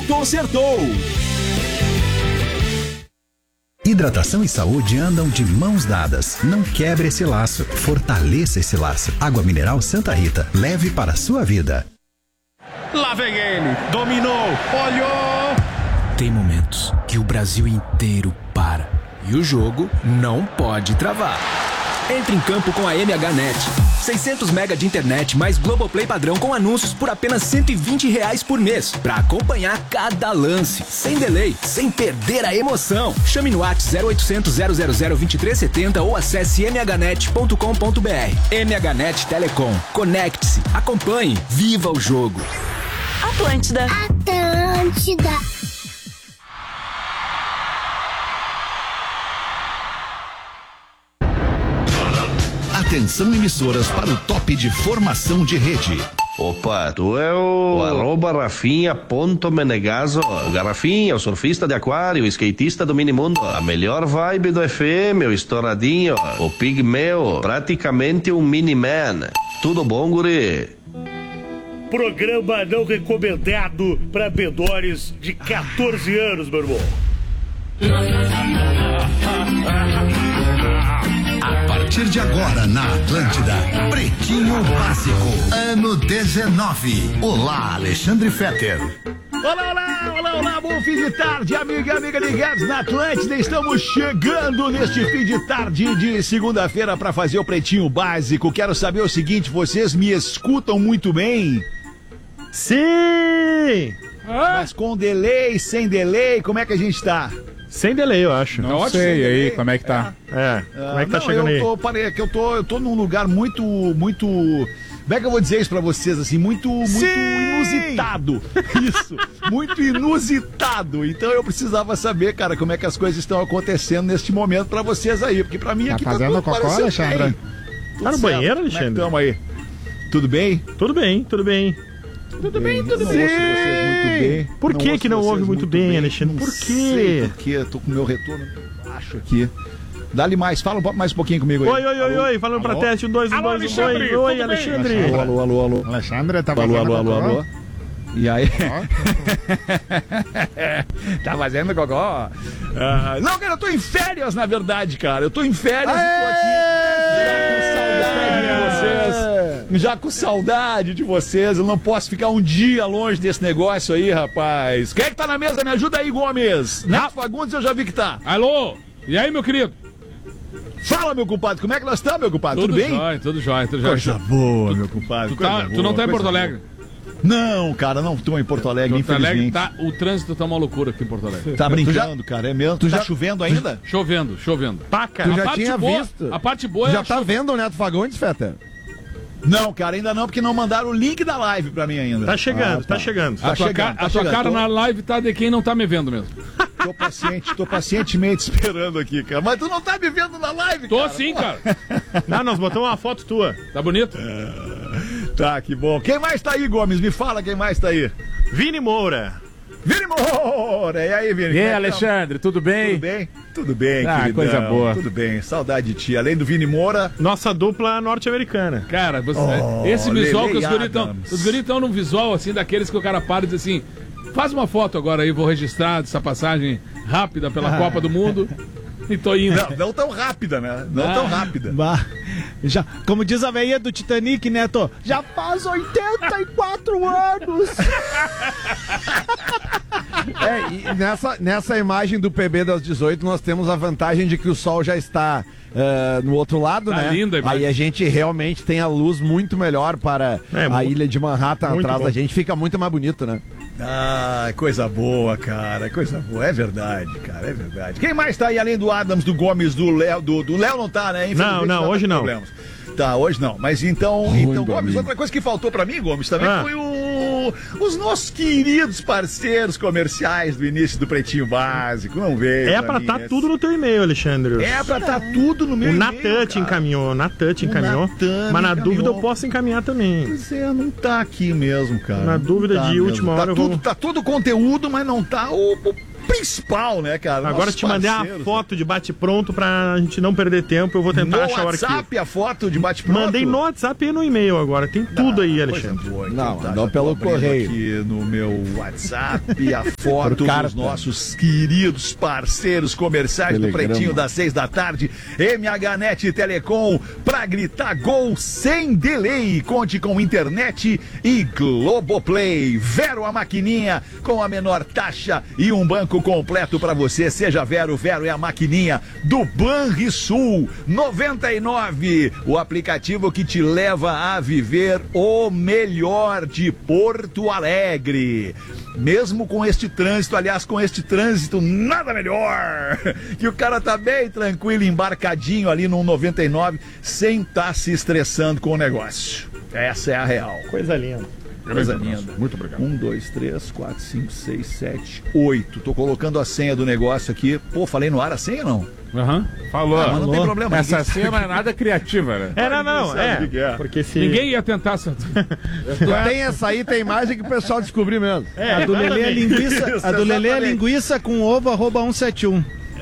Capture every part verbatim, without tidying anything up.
consertou. Hidratação e saúde andam de mãos dadas. Não quebre esse laço, fortaleça esse laço. Água mineral Santa Rita, leve para a sua vida. Lá vem ele, dominou, olhou. Tem momentos que o Brasil inteiro para e o jogo não pode travar. Entre em campo com a M H Net. seiscentos mega de internet mais Globoplay padrão com anúncios por apenas cento e vinte reais por mês. Pra acompanhar cada lance, sem delay, sem perder a emoção. Chame no WhatsApp zero oitocentos, zero zero zero, vinte e três setenta ou acesse m h net ponto com ponto b r. M H Net Telecom. Conecte-se, acompanhe, viva o jogo. Atlântida. Atlântida. Atenção emissoras para o top de formação de rede. Opa, tu é o, o arroba Rafinha ponto Menegaso. Garrafinha, o surfista de aquário, o skatista do minimundo. A melhor vibe do F M, o estouradinho, o pigmeu, praticamente um mini-man. Tudo bom, guri? Programa não recomendado para menores de quatorze anos, meu irmão. A partir de agora na Atlântida, Pretinho Básico, ano dezenove. Olá, Alexandre Fetter. Olá, olá, olá, olá, bom fim de tarde, amiga e amiga ligados na Atlântida. Estamos chegando neste fim de tarde de segunda-feira para fazer o Pretinho Básico. Quero saber o seguinte, vocês me escutam muito bem? Sim! Mas com delay, sem delay, como é que a gente tá? Sem delay, eu acho. Não, não sei aí delay. Como é que tá. É, como é que tá não, chegando eu aí? Tô, parei, que eu tô, eu tô num lugar muito, muito... Como é que eu vou dizer isso pra vocês, assim, muito, muito inusitado. Isso, muito inusitado. Então eu precisava saber, cara, como é que as coisas estão acontecendo neste momento pra vocês aí, porque pra mim tá aqui fazendo tá tudo cocô, Alexandre? Tá no banheiro, Alexandre? Como é que tamo aí? Tudo bem? Tudo bem, tudo bem. Tudo bem, tudo não bem. Ouço vocês muito bem. Por que não que não ouve muito bem, bem, Alexandre? Por quê? Porque eu tô com o meu retorno baixo aqui. Dá-lhe mais, fala mais um pouquinho comigo aí. Oi, oi, oi, oi, falando alô? Pra teste, um, dois, um, dois, um, dois. Oi, Alexandre. Alô, alô, alô, alô. Alexandre, tá fazendo alô, alô, alô, alô. E aí? Oh. Tá fazendo gogó? Uh, não, cara, eu tô em férias, na verdade, cara. Eu tô em férias e tô aqui já com saudade de vocês. Já com saudade de vocês. Eu não posso ficar um dia longe desse negócio aí, rapaz. Quem é que tá na mesa? Me ajuda aí, Gomes. Neto Fagundes, eu já vi que tá. Alô? E aí, meu querido? Fala, meu compadre, como é que nós estamos, meu compadre? Tudo, tudo bem? Jóia, tudo jóia, tudo jóia. Coisa boa, meu compadre. Tu, tá, tu não tá em Porto Alegre? Boa. Não, cara, não tô em Porto Alegre, Porto infelizmente. Alegre tá, o trânsito tá uma loucura aqui em Porto Alegre. Tá brincando, já, cara, é mesmo? Tu tá já, chovendo ainda? Chovendo, chovendo. Paca. Tu já a tinha boa, visto? A parte boa tu é já tá vendo o Neto Fagundes, Fetter? Não, cara, ainda não, porque não mandaram o link da live pra mim ainda. Tá chegando, ah, tá. tá chegando. A, tá tua, chegando, ca- tá a tua chegando. cara tô... na live tá de quem não tá me vendo mesmo. Tô paciente, tô pacientemente esperando aqui, cara. Mas tu não tá me vendo na live, tô cara. Tô sim, pô. cara. Não, nós botamos uma foto tua. Tá bonito? É... Tá, que bom. Quem mais tá aí, Gomes? Me fala quem mais tá aí. Vini Moura. Vini Moura! E aí, Vini? E aí, Alexandre, tudo bem? Tudo bem? Tudo bem, ah, queridão. Coisa boa. Tudo bem, saudade de ti. Além do Vini Moura... Nossa dupla norte-americana. Cara, você, oh, esse visual Lele que os guris estão... Os guris estão num visual, assim, daqueles que o cara para e diz assim, faz uma foto agora aí, vou registrar essa passagem rápida pela ah. Copa do Mundo. E tô indo. Não, não tão rápida, né? Não ah. tão rápida. Bah. Já, como diz a veia do Titanic, Neto, já faz oitenta e quatro anos. É, e nessa, nessa imagem do P B das dezoito, nós temos a vantagem de que o sol já está uh, no outro lado, tá, né? Linda, aí a gente realmente tem a luz muito melhor para é, a muito, ilha de Manhattan atrás bom. da gente, fica muito mais bonito, né? Ah, coisa boa, cara, coisa boa, é verdade, cara, é verdade. Quem mais tá aí além do Adams, do Gomes, do Léo, do, do Léo não tá, né? Não, não, hoje não. Problemas. Tá, hoje não, mas então, Oi, então Gomes, outra coisa que faltou pra mim, Gomes, também ah. foi o, os nossos queridos parceiros comerciais do início do Pretinho Básico, não veio. É pra estar tá tudo no teu e-mail, Alexandre. É pra estar tá tudo no meu o e-mail, Natan te encaminhou, Natan te encaminhou, Natan mas na encaminhou. dúvida eu posso encaminhar também. Pois é, não tá aqui mesmo, cara. Na não dúvida tá de mesmo. última tá hora tudo, eu vou... Tá todo o conteúdo, mas não tá o... principal, né, cara? Agora te mandei a foto de bate-pronto pra gente não perder tempo. Eu vou tentar no achar o arquivo. No WhatsApp a foto de bate-pronto? Mandei no WhatsApp e no e-mail agora. Tem tudo ah, aí, Alexandre. Boa, então não, tá, não pelo correio. Aqui no meu WhatsApp a foto dos nossos queridos parceiros comerciais Telegrama. Do Pretinho das seis da tarde. M H Net Telecom pra gritar gol sem delay. Conte com internet e Globoplay. Vero a maquininha com a menor taxa e um banco completo para você. Seja Vero, Vero é a maquininha do Banrisul. noventa e nove, o aplicativo que te leva a viver o melhor de Porto Alegre. Mesmo com este trânsito, aliás, com este trânsito, nada melhor. Que o cara tá bem tranquilo, embarcadinho ali no noventa e nove, sem estar tá se estressando com o negócio. Essa é a real. Coisa linda. Coisa linda. Muito obrigado. Um, dois, três, quatro, cinco, seis, sete, oito. Tô colocando a senha do negócio aqui. Pô, falei no ar a senha, não? Aham. Uhum. Falou. Ah, mas não tem problema. Essa senha não é nada criativa, né? É, não, não. É, é. Porque se... Ninguém ia tentar essa... Tem essa aí, tem imagem que o pessoal descobriu mesmo. É, a do Lelê é linguiça, a do Lelê é linguiça com ovo arroba cento e setenta e um.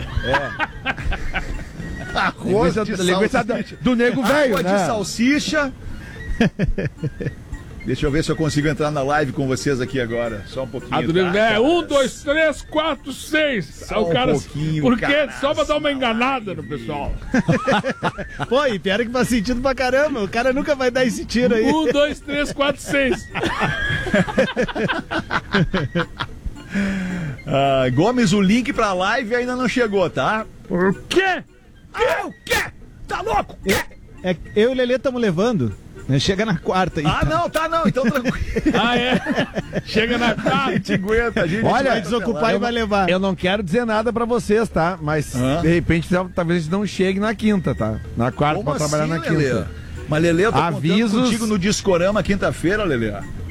É. Arroz de linguiça do, do nego velho, né? de salsicha. Deixa eu ver se eu consigo entrar na live com vocês aqui agora. Só um pouquinho. A do nego velho é um, dois, três, quatro, seis. Só o cara, um pouquinho. Por quê? Cara, só pra dar uma enganada no pessoal. Pô, e pior que faz sentido pra caramba. O cara nunca vai dar esse tiro aí. Um, dois, três, quatro, seis. Ah, Gomes, o link pra live ainda não chegou, tá? Por quê? Ah, o quê? Tá louco? É, é, eu e o Lelê estamos levando. Chega na quarta aí. Ah, tá. não, tá não, então tranquilo. Ah, é? Chega na quarta. A gente aguenta, a gente Olha, vai desocupar e vai levar. Eu não quero dizer nada pra vocês, tá? Mas ah. de repente talvez a gente não chegue na quinta, tá? Na quarta Como pra trabalhar assim, na quinta. Lelê? Mas Lelê, eu tô Avisos... contando contigo no Discorama quinta-feira, Lelê.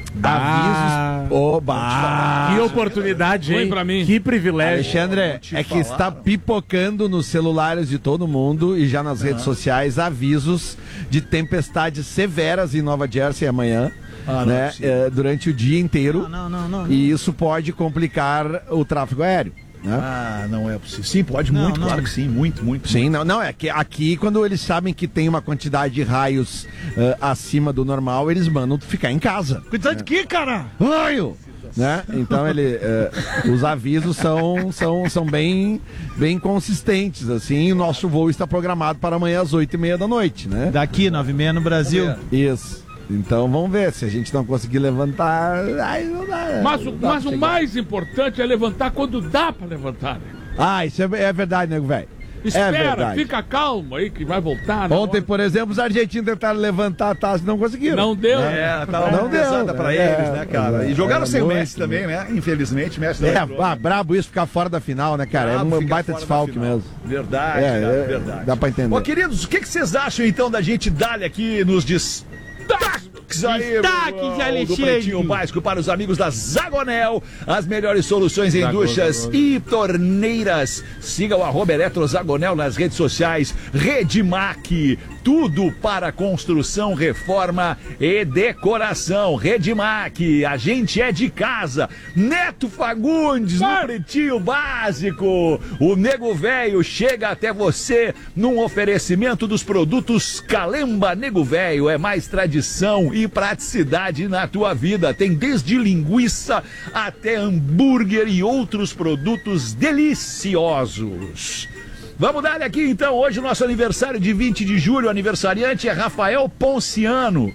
Ah, Avisos. Oba! Ah, que oportunidade, hein? Pra mim. Que privilégio. Alexandre, é que falar. Está pipocando nos celulares de todo mundo e já nas ah. redes sociais avisos de tempestades severas em Nova Jersey amanhã. Ah, né? É, durante o dia inteiro. Não, não, não, não. E isso pode complicar o tráfego aéreo. Né? Ah, não é possível. Sim, pode não, muito, não. Claro que sim, muito, muito. Sim, muito. não, não, é que aqui quando eles sabem que tem uma quantidade de raios uh, acima do normal, eles mandam tu ficar em casa. Cuidado de quê, cara? Raio! Né? Então ele, uh, os avisos são, são, são bem, bem consistentes, assim, o nosso voo está programado para amanhã às oito e meia da noite, né? Daqui, nove e meia no Brasil. Isso. Então vamos ver, se a gente não conseguir levantar, aí não dá. Mas, não dá mas o mais importante é levantar quando dá pra levantar. Né? Ah, isso é, é verdade, nego velho. Espera, é fica calmo aí que vai voltar. Ontem, por exemplo, os argentinos tentaram levantar a taça e não conseguiram. Não deu. É, tava não pesada deu. Pra é, eles, né, cara? E jogaram é, sem o Messi muito, também, né? Infelizmente, Messi não é, ah, brabo isso, ficar fora da final, né, cara? Brabo, é um baita desfalque mesmo. Verdade, é, cara, é, verdade. Dá pra entender. Ô, queridos, o que, que vocês acham, então, da gente dar aqui nos destaques? Aí, destaques, Alexandre. Do Pretinho Básico para os amigos da Zagonel, as melhores soluções em Zagonel. Duchas e torneiras. Siga o arroba Eletrozagonel nas redes sociais. Redmac, tudo para construção, reforma e decoração. Redmac, a gente é de casa. Neto Fagundes, no Pretinho Básico. O Nego Velho chega até você num oferecimento dos produtos Calemba Nego Velho. É mais tradição e praticidade na tua vida. Tem desde linguiça até hambúrguer e outros produtos deliciosos. Vamos dar aqui então, hoje o nosso aniversário de vinte de julho, o aniversariante é Rafael Ponciano.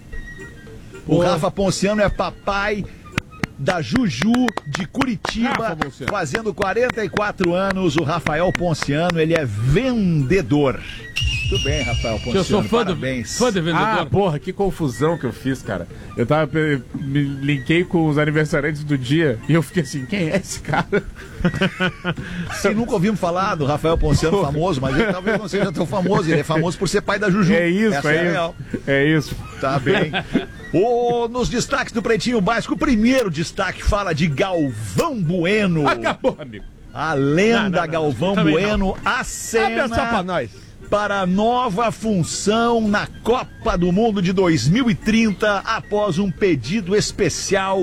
O Boa. Rafa Ponciano é papai da Juju de Curitiba, fazendo quarenta e quatro anos. O Rafael Ponciano, ele é vendedor. Muito bem, Rafael Ponciano, eu sou fã parabéns. Do, fã de vendedor. Ah, porra, que confusão que eu fiz, cara. Eu tava, me linkei com os aniversariantes do dia e eu fiquei assim, quem é esse cara? Sim, nunca ouvimos falar do Rafael Ponciano famoso, mas ele talvez não seja tão famoso. Ele é famoso por ser pai da Juju. É isso, Essa é, é isso. Real. É isso. Tá bem. Oh, nos destaques do Pretinho Básico, o primeiro destaque fala de Galvão Bueno. Acabou, amigo. A lenda não, não, não, Galvão Bueno não. acena pra nós. para a nova função na Copa do Mundo de dois mil e trinta, após um pedido especial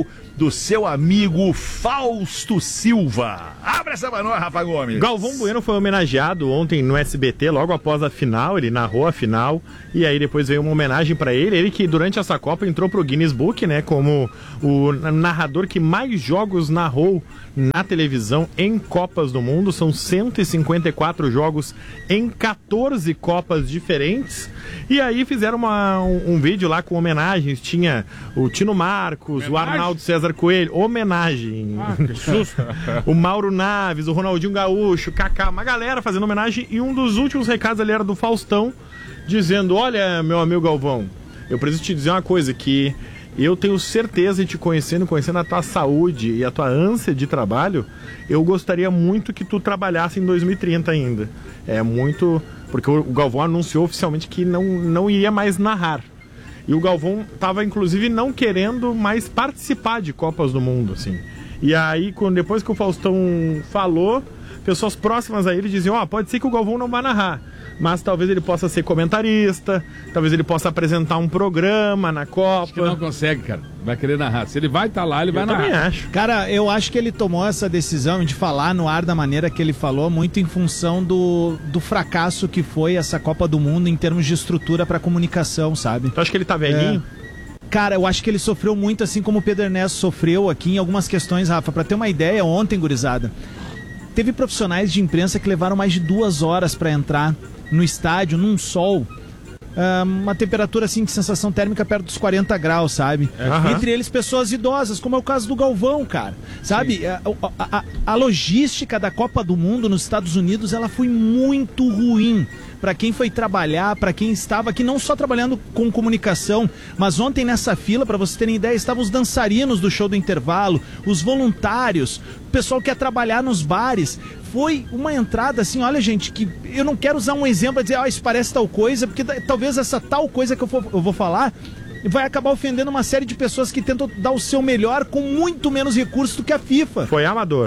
do seu amigo Fausto Silva. Abre essa manoa, Rafa Gomes. Galvão Bueno foi homenageado ontem no S B T, logo após a final, ele narrou a final, e aí depois veio uma homenagem pra ele, ele que durante essa Copa entrou pro Guinness Book, né, como o narrador que mais jogos narrou na televisão em Copas do Mundo, são cento e cinquenta e quatro jogos em quatorze Copas diferentes, e aí fizeram uma, um, um vídeo lá com homenagens, tinha o Tino Marcos, homenagem? O Arnaldo César Coelho, homenagem, ah, que susto. O Mauro Naves, o Ronaldinho Gaúcho, o Kaká, uma galera fazendo homenagem, e um dos últimos recados ali era do Faustão, dizendo, olha, meu amigo Galvão, eu preciso te dizer uma coisa, que eu tenho certeza, de te conhecendo, conhecendo a tua saúde e a tua ânsia de trabalho, eu gostaria muito que tu trabalhasse em dois mil e trinta ainda. É muito... Porque o Galvão anunciou oficialmente que não, não iria mais narrar. E o Galvão estava, inclusive, não querendo mais participar de Copas do Mundo, assim. E aí, quando, depois que o Faustão falou, pessoas próximas a ele diziam, ó, oh, pode ser que o Galvão não vá narrar, mas talvez ele possa ser comentarista, talvez ele possa apresentar um programa na Copa. Acho que não consegue, cara. Vai querer narrar. Se ele vai estar tá lá, ele eu vai narrar. Também acho. Cara, eu acho que ele tomou essa decisão de falar no ar da maneira que ele falou, muito em função do, do fracasso que foi essa Copa do Mundo em termos de estrutura para comunicação, sabe? Tu acha que ele tá velhinho? É. Cara, eu acho que ele sofreu muito, assim como o Pedro Ernesto sofreu aqui em algumas questões, Rafa. Pra ter uma ideia, ontem, gurizada, teve profissionais de imprensa que levaram mais de duas horas para entrar no estádio, num sol, uh, uma temperatura assim de sensação térmica perto dos quarenta graus, sabe? Uhum. Entre eles pessoas idosas, como é o caso do Galvão, cara. Sabe? A, a, a, a logística da Copa do Mundo nos Estados Unidos, ela foi muito ruim para quem foi trabalhar, para quem estava aqui não só trabalhando com comunicação, mas ontem nessa fila, para vocês terem ideia, estavam os dançarinos do show do intervalo, os voluntários, o pessoal que ia trabalhar nos bares. Foi uma entrada assim, olha gente, que eu não quero usar um exemplo para dizer, ah, isso parece tal coisa, porque talvez essa tal coisa que eu, for, eu vou falar vai acabar ofendendo uma série de pessoas que tentam dar o seu melhor com muito menos recursos do que a FIFA. Foi amador.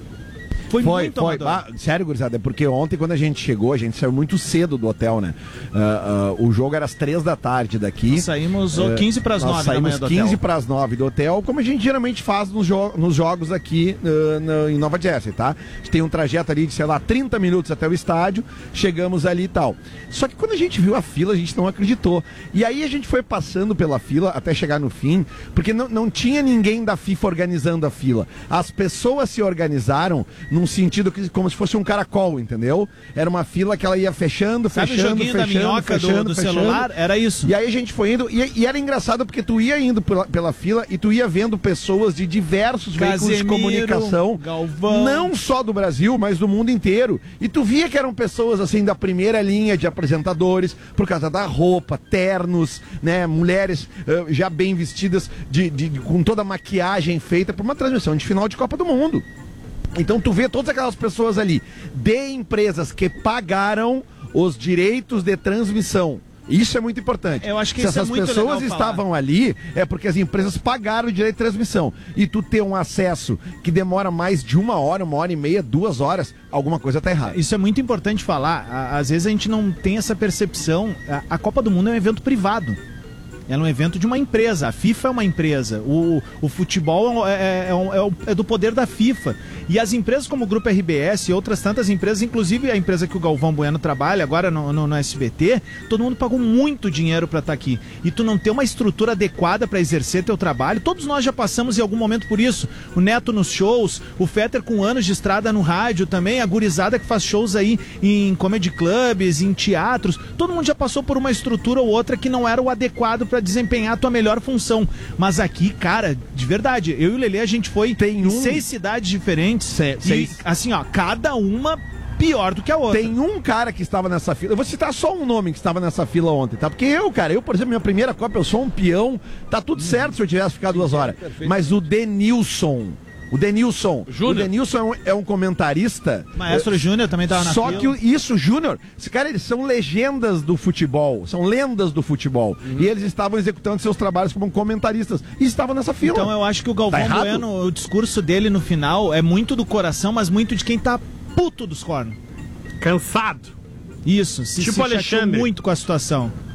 Foi, foi muito foi. amador. Ah, sério, gurizada, é porque ontem quando a gente chegou, a gente saiu muito cedo do hotel, né? Uh, uh, o jogo era às três da tarde daqui. Nós saímos uh, quinze para as nove da manhã do hotel. quinze para as nove do hotel, como a gente geralmente faz nos, jo nos jogos aqui uh, no, em Nova Jersey, tá? A gente tem um trajeto ali de, sei lá, trinta minutos até o estádio, chegamos ali e tal. Só que quando a gente viu a fila, a gente não acreditou. E aí a gente foi passando pela fila até chegar no fim, porque não, não tinha ninguém da FIFA organizando a fila. As pessoas se organizaram num sentido que como se fosse um caracol, entendeu? Era uma fila que ela ia fechando, Sabe fechando, o joguinho fechando, da minhoca fechando, do, do fechando. celular? Era isso. E aí a gente foi indo, e, e era engraçado porque tu ia indo pela, pela fila e tu ia vendo pessoas de diversos Casemiro, veículos de comunicação, Galvão. não só do Brasil, mas do mundo inteiro. E tu via que eram pessoas assim da primeira linha de apresentadores, por causa da roupa, ternos, né, mulheres uh, já bem vestidas, de, de, com toda a maquiagem feita para uma transmissão de final de Copa do Mundo. Então tu vê todas aquelas pessoas ali de empresas que pagaram os direitos de transmissão. Isso é muito importante. Eu acho que Se isso essas é muito pessoas legal estavam falar. ali, é porque as empresas pagaram o direito de transmissão. E tu ter um acesso que demora mais de uma hora, uma hora e meia, duas horas, alguma coisa tá errada. Isso é muito importante falar. Às vezes a gente não tem essa percepção. A Copa do Mundo é um evento privado. Ela é um evento de uma empresa. A FIFA é uma empresa. O, o futebol é, é, é, é do poder da FIFA. E as empresas como o Grupo R B S e outras tantas empresas, inclusive a empresa que o Galvão Bueno trabalha agora no, no, no S B T, todo mundo pagou muito dinheiro para estar aqui. E tu não ter uma estrutura adequada para exercer teu trabalho, todos nós já passamos em algum momento por isso. O Neto nos shows, o Fetter com anos de estrada no rádio também, a gurizada que faz shows aí em comedy clubs, em teatros, todo mundo já passou por uma estrutura ou outra que não era o adequado para desempenhar a tua melhor função. Mas aqui, cara, de verdade, eu e o Lelê, a gente foi Tem um... em seis cidades diferentes. Se, seis. E, assim, ó, cada uma pior do que a outra. Tem um cara que estava nessa fila. Eu vou citar só um nome que estava nessa fila ontem, tá? Porque eu, cara, eu, por exemplo, minha primeira Copa, eu sou um peão. Tá tudo hum. certo se eu tivesse ficado duas horas. É, Mas o Denilson. O Denilson. Júnior. O Denilson é um, é um comentarista. Maestro Júnior também tava na Só fila. que o, isso, Júnior, esse cara, eles são legendas do futebol. São lendas do futebol. Uhum. E eles estavam executando seus trabalhos como comentaristas. E estavam nessa fila. Então eu acho que o Galvão tá Bueno, o discurso dele no final é muito do coração, mas muito de quem tá puto dos cornos. Cansado. Isso, se, tipo se Alexandre. muito com a situação.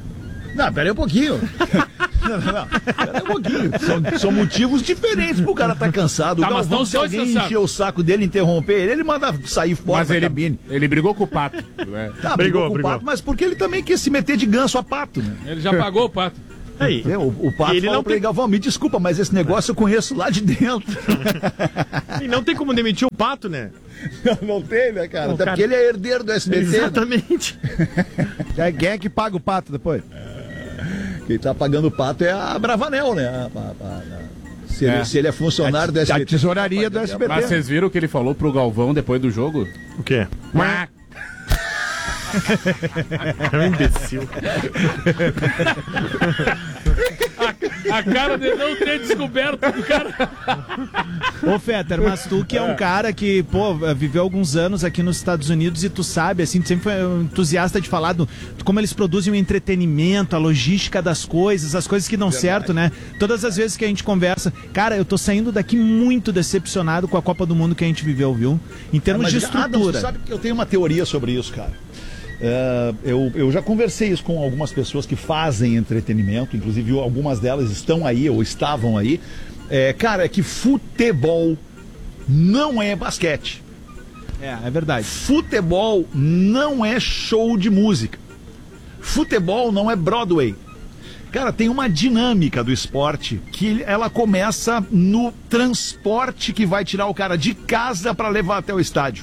Não, pera aí um pouquinho. Não, não, não. Pera aí um pouquinho. São, são motivos diferentes pro cara tá cansado. Tá, O mas Galvão, não se só alguém descansado. encher o saco dele, interromper ele, ele manda sair fora Mas da ele, cabine. ele brigou com o Pato. Né? Tá, brigou, Brigou, com o brigou. Pato, mas porque ele também quis se meter de ganso a pato, né? Ele já pagou o Pato. Aí. É, o, o Pato Ele falou não pra ele, tem- Galvão, me desculpa, mas esse negócio eu conheço lá de dentro. E não tem como demitir o Pato, né? Não, não tem, né, cara? Não, Até cara. porque ele é herdeiro do S B T. né? Exatamente. Quem é que paga o pato depois? Quem tá pagando o pato é a Bravanel, né? A- a- a- a- se, É. Ele, se ele é funcionário do S B T. A tesouraria do S B T. Mas vocês viram o que ele falou pro Galvão depois do jogo? O quê? É um imbecil. A, a cara de não ter descoberto do cara. Ô, Fetter, mas tu que é um cara que, pô, viveu alguns anos aqui nos Estados Unidos e tu sabe, assim, tu sempre foi um entusiasta de falar do, de como eles produzem o entretenimento, a logística das coisas, as coisas que dão certo, né? Todas as vezes que a gente conversa, cara, eu tô saindo daqui muito decepcionado com a Copa do Mundo que a gente viveu, viu? Em termos Mas, de Adams, estrutura. tu sabe que eu tenho uma teoria sobre isso, cara. É, eu, eu já conversei isso com algumas pessoas que fazem entretenimento, inclusive algumas delas estão aí ou estavam aí. É, cara, é que futebol não é basquete. É, é verdade. Futebol não é show de música. Futebol não é Broadway. Cara, tem uma dinâmica do esporte que ela começa no transporte que vai tirar o cara de casa para levar até o estádio.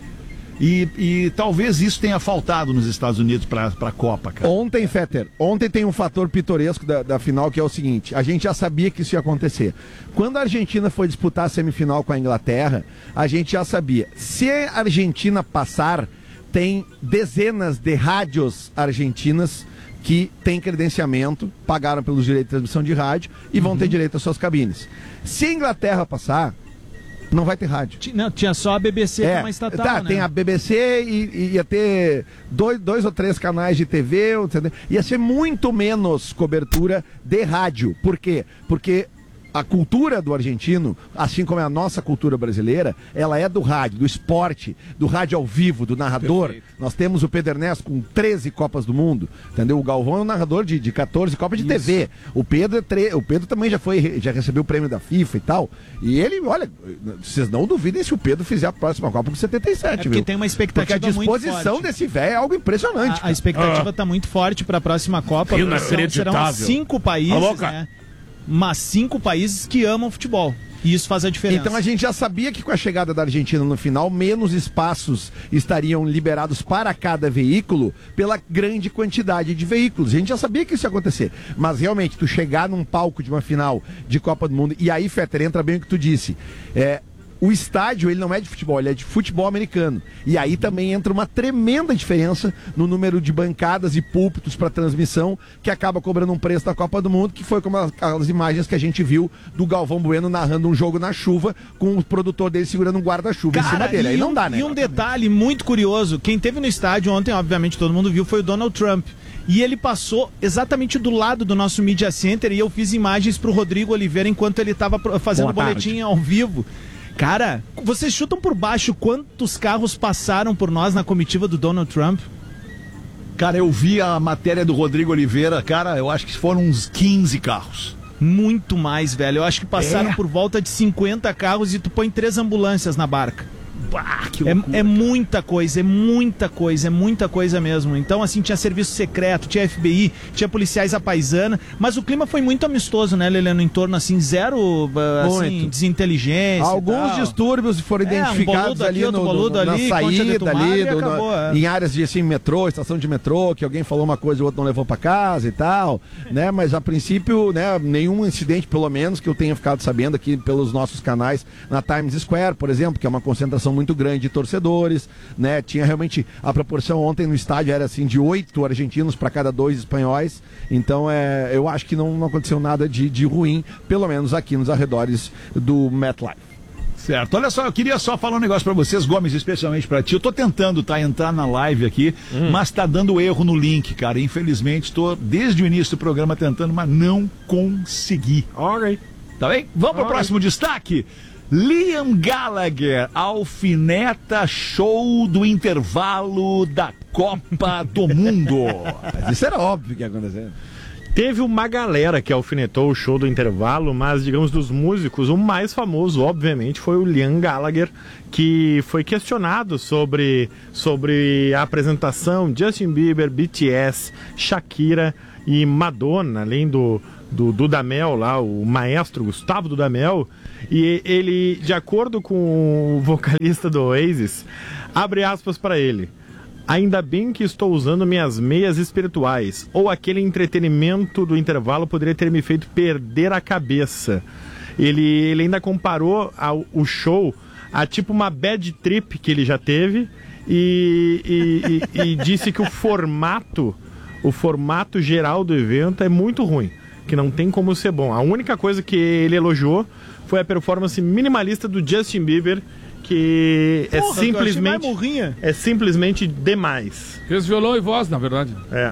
E, e talvez isso tenha faltado nos Estados Unidos para a Copa, cara. Ontem, Fetter, ontem tem um fator pitoresco da, da final que é o seguinte: a gente já sabia que isso ia acontecer. Quando a Argentina foi disputar a semifinal com a Inglaterra, a gente já sabia. Se a Argentina passar, tem dezenas de rádios argentinas que têm credenciamento, pagaram pelos direitos de transmissão de rádio e vão ter direito às suas cabines. Se a Inglaterra passar, não vai ter rádio. Não, tinha só a B B C, que é uma estatal, tá, né? tem a B B C e, e ia ter dois, dois ou três canais de T V, entendeu? Ia ser muito menos cobertura de rádio. Por quê? Porque a cultura do argentino, assim como é a nossa cultura brasileira, ela é do rádio, do esporte, do rádio ao vivo, do narrador. Perfeito. Nós temos o Pedro Ernesto com treze Copas do Mundo, entendeu? O Galvão é um narrador de, de catorze Copas de Isso. T V. O Pedro, é tre... o Pedro também já foi, já recebeu o prêmio da FIFA e tal. E ele, olha, vocês não duvidem se o Pedro fizer a próxima Copa com setenta e sete, é porque viu? Tem uma expectativa porque a disposição muito desse velho é algo impressionante. A, a expectativa está ah. muito forte para a próxima Copa. Serão, serão cinco países, né? Mas cinco países que amam futebol. E isso faz a diferença. Então a gente já sabia que com a chegada da Argentina no final, menos espaços estariam liberados para cada veículo pela grande quantidade de veículos. A gente já sabia que isso ia acontecer. Mas realmente, tu chegar num palco de uma final de Copa do Mundo, e aí, Fetter, entra bem o que tu disse. É... O estádio, ele não é de futebol, ele é de futebol americano. E aí também entra uma tremenda diferença no número de bancadas e púlpitos para transmissão, que acaba cobrando um preço da Copa do Mundo, que foi como as imagens que a gente viu do Galvão Bueno narrando um jogo na chuva, com o produtor dele segurando um guarda-chuva em cima dele. Aí um, não dá, né? E um detalhe muito curioso, quem teve no estádio ontem, obviamente todo mundo viu, foi o Donald Trump. E ele passou exatamente do lado do nosso Media Center e eu fiz imagens pro Rodrigo Oliveira enquanto ele estava fazendo o boletim ao vivo. Cara, vocês chutam por baixo quantos carros passaram por nós na comitiva do Donald Trump? Cara, eu vi a matéria do Rodrigo Oliveira, cara, eu acho que foram uns quinze carros. Muito mais, velho. Eu acho que passaram é. por volta de cinquenta carros e tu põe três ambulâncias na barca. Bah, que loucura, é, é muita coisa, é muita coisa, é muita coisa mesmo. Então, assim, tinha serviço secreto, tinha F B I, tinha policiais à paisana, mas o clima foi muito amistoso, né, Lelê? No entorno, assim, zero assim, desinteligência. Alguns distúrbios foram é, identificados um ali, aqui, no, no, na ali, saída ali, do, acabou, no, é. em áreas de assim, metrô, estação de metrô, que alguém falou uma coisa e o outro não levou pra casa e tal, né? Mas a princípio, né, nenhum incidente, pelo menos, que eu tenha ficado sabendo aqui pelos nossos canais na Times Square, por exemplo, que é uma concentração muito grande de torcedores, né? Tinha realmente a proporção ontem no estádio era assim de oito argentinos para cada dois espanhóis. Então é, eu acho que não, não aconteceu nada de, de ruim, pelo menos aqui nos arredores do MetLife. Certo, olha só, eu queria só falar um negócio pra vocês, Gomes, especialmente pra ti. Eu tô tentando, tá, entrar na live aqui, hum. mas tá dando erro no link, cara. Infelizmente, tô desde o início do programa tentando, mas não consegui. Ok. Tá bem? Vamos pro próximo destaque. Liam Gallagher alfineta show do intervalo da Copa do Mundo. Mas isso era óbvio que ia acontecer. Teve uma galera que alfinetou o show do intervalo, mas, digamos, dos músicos, o mais famoso, obviamente, foi o Liam Gallagher, que foi questionado sobre, sobre a apresentação Justin Bieber, B T S, Shakira e Madonna, além do, do Dudamel lá, o maestro Gustavo Dudamel, e ele, de acordo com o vocalista do Oasis, abre aspas para ele: ainda bem que estou usando minhas meias espirituais, ou aquele entretenimento do intervalo poderia ter me feito perder a cabeça. Ele, ele ainda comparou ao, o show a tipo uma bad trip que ele já teve e, e, e, e disse que o formato, o formato geral do evento é muito ruim, que não tem como ser bom. A única coisa que ele elogiou foi a performance minimalista do Justin Bieber, que é Porra, simplesmente que eu achei mais é simplesmente demais. Fez violão e voz, na verdade. É.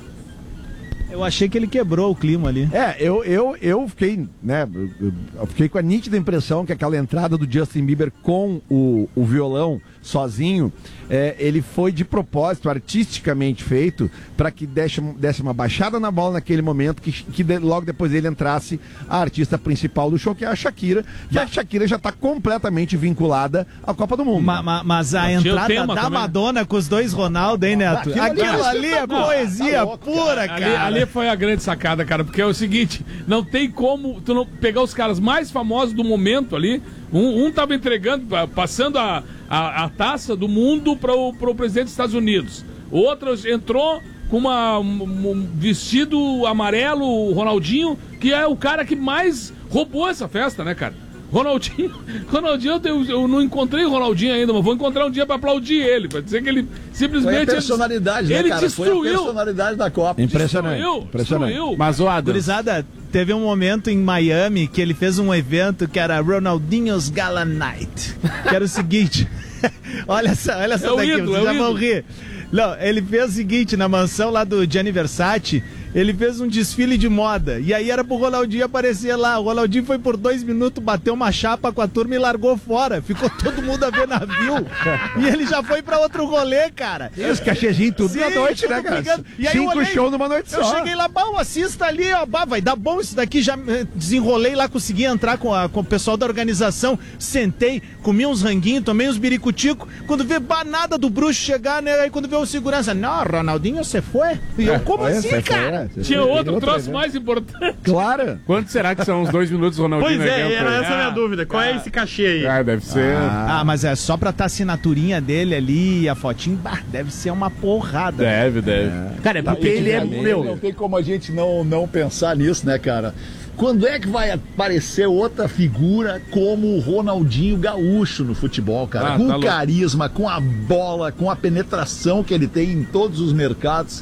Eu achei que ele quebrou o clima ali. É, eu, eu, eu fiquei, né, eu, eu fiquei com a nítida impressão que aquela entrada do Justin Bieber com o, o violão sozinho, é, ele foi de propósito, artisticamente feito, para que desse, desse uma baixada na bola naquele momento, que, que de, logo depois ele entrasse a artista principal do show, que é a Shakira, e a Shakira já está completamente vinculada à Copa do Mundo. Ma, ma, mas a Tinha o entrada tema da também. Madonna com os dois Ronaldo, hein, Neto? Aquilo ali Aquilo é ali é espetacular. poesia Tá louco, pura, cara. Ali, ali foi a grande sacada, cara, porque é o seguinte, não tem como tu não pegar os caras mais famosos do momento ali, um, um tava entregando, passando a, a, a taça do mundo para o presidente dos Estados Unidos, outro entrou com uma, um, um vestido amarelo, o Ronaldinho, que é o cara que mais roubou essa festa, né, cara? Ronaldinho, Ronaldinho, eu, eu não encontrei o Ronaldinho ainda, mas vou encontrar um dia pra aplaudir ele, pra dizer que ele simplesmente... Foi a personalidade, ele, né, cara? ele destruiu. Foi a personalidade da Copa. Impressionante. Destruiu, impressionante. destruiu. Mas o Adam, Gurizada, teve um momento em Miami que ele fez um evento que era Ronaldinho's Gala Night. Que era o seguinte... olha essa, olha essa É o daqui, ídolo, vocês é o já vão ídolo. rir. Não, ele fez o seguinte, na mansão lá do Gianni Versace, ele fez um desfile de moda. E aí era pro Ronaldinho aparecer lá. O Ronaldinho foi por dois minutos, bateu uma chapa com a turma e largou fora. Ficou todo mundo a ver navio. E ele já foi pra outro rolê, cara. Isso, cachezinho tudo Sim, na noite, tudo né, cara? pegando. E aí eu Cinco olhei, shows numa noite Eu só. cheguei lá, bom, assista ali, ó, bah, vai dar bom isso daqui. Já eh, desenrolei lá, consegui entrar com, a, com o pessoal da organização. Sentei, comi uns ranguinhos, tomei uns biricutico. Quando vê, bah, nada do bruxo chegar, né? Aí quando vê o segurança, não, Ronaldinho, você foi? E eu, como Olha, assim, você cara? foi, é, você Tinha foi, outro outra, troço né? mais importante. Claro. quanto será que são os dois minutos do Ronaldinho Pois no é, evento? era aí? essa a minha dúvida. Qual é esse cachê aí? Ah, deve ser... Ah, mas é só pra estar a assinaturinha dele ali, a fotinho, bah, deve ser uma porrada. Deve, deve. Cara, é porque ele é meu... Não tem como a gente não, não pensar nisso, né, cara? Quando é que vai aparecer outra figura como o Ronaldinho Gaúcho no futebol, cara? Ah, com tá o louco. carisma, com a bola, com a penetração que ele tem em todos os mercados.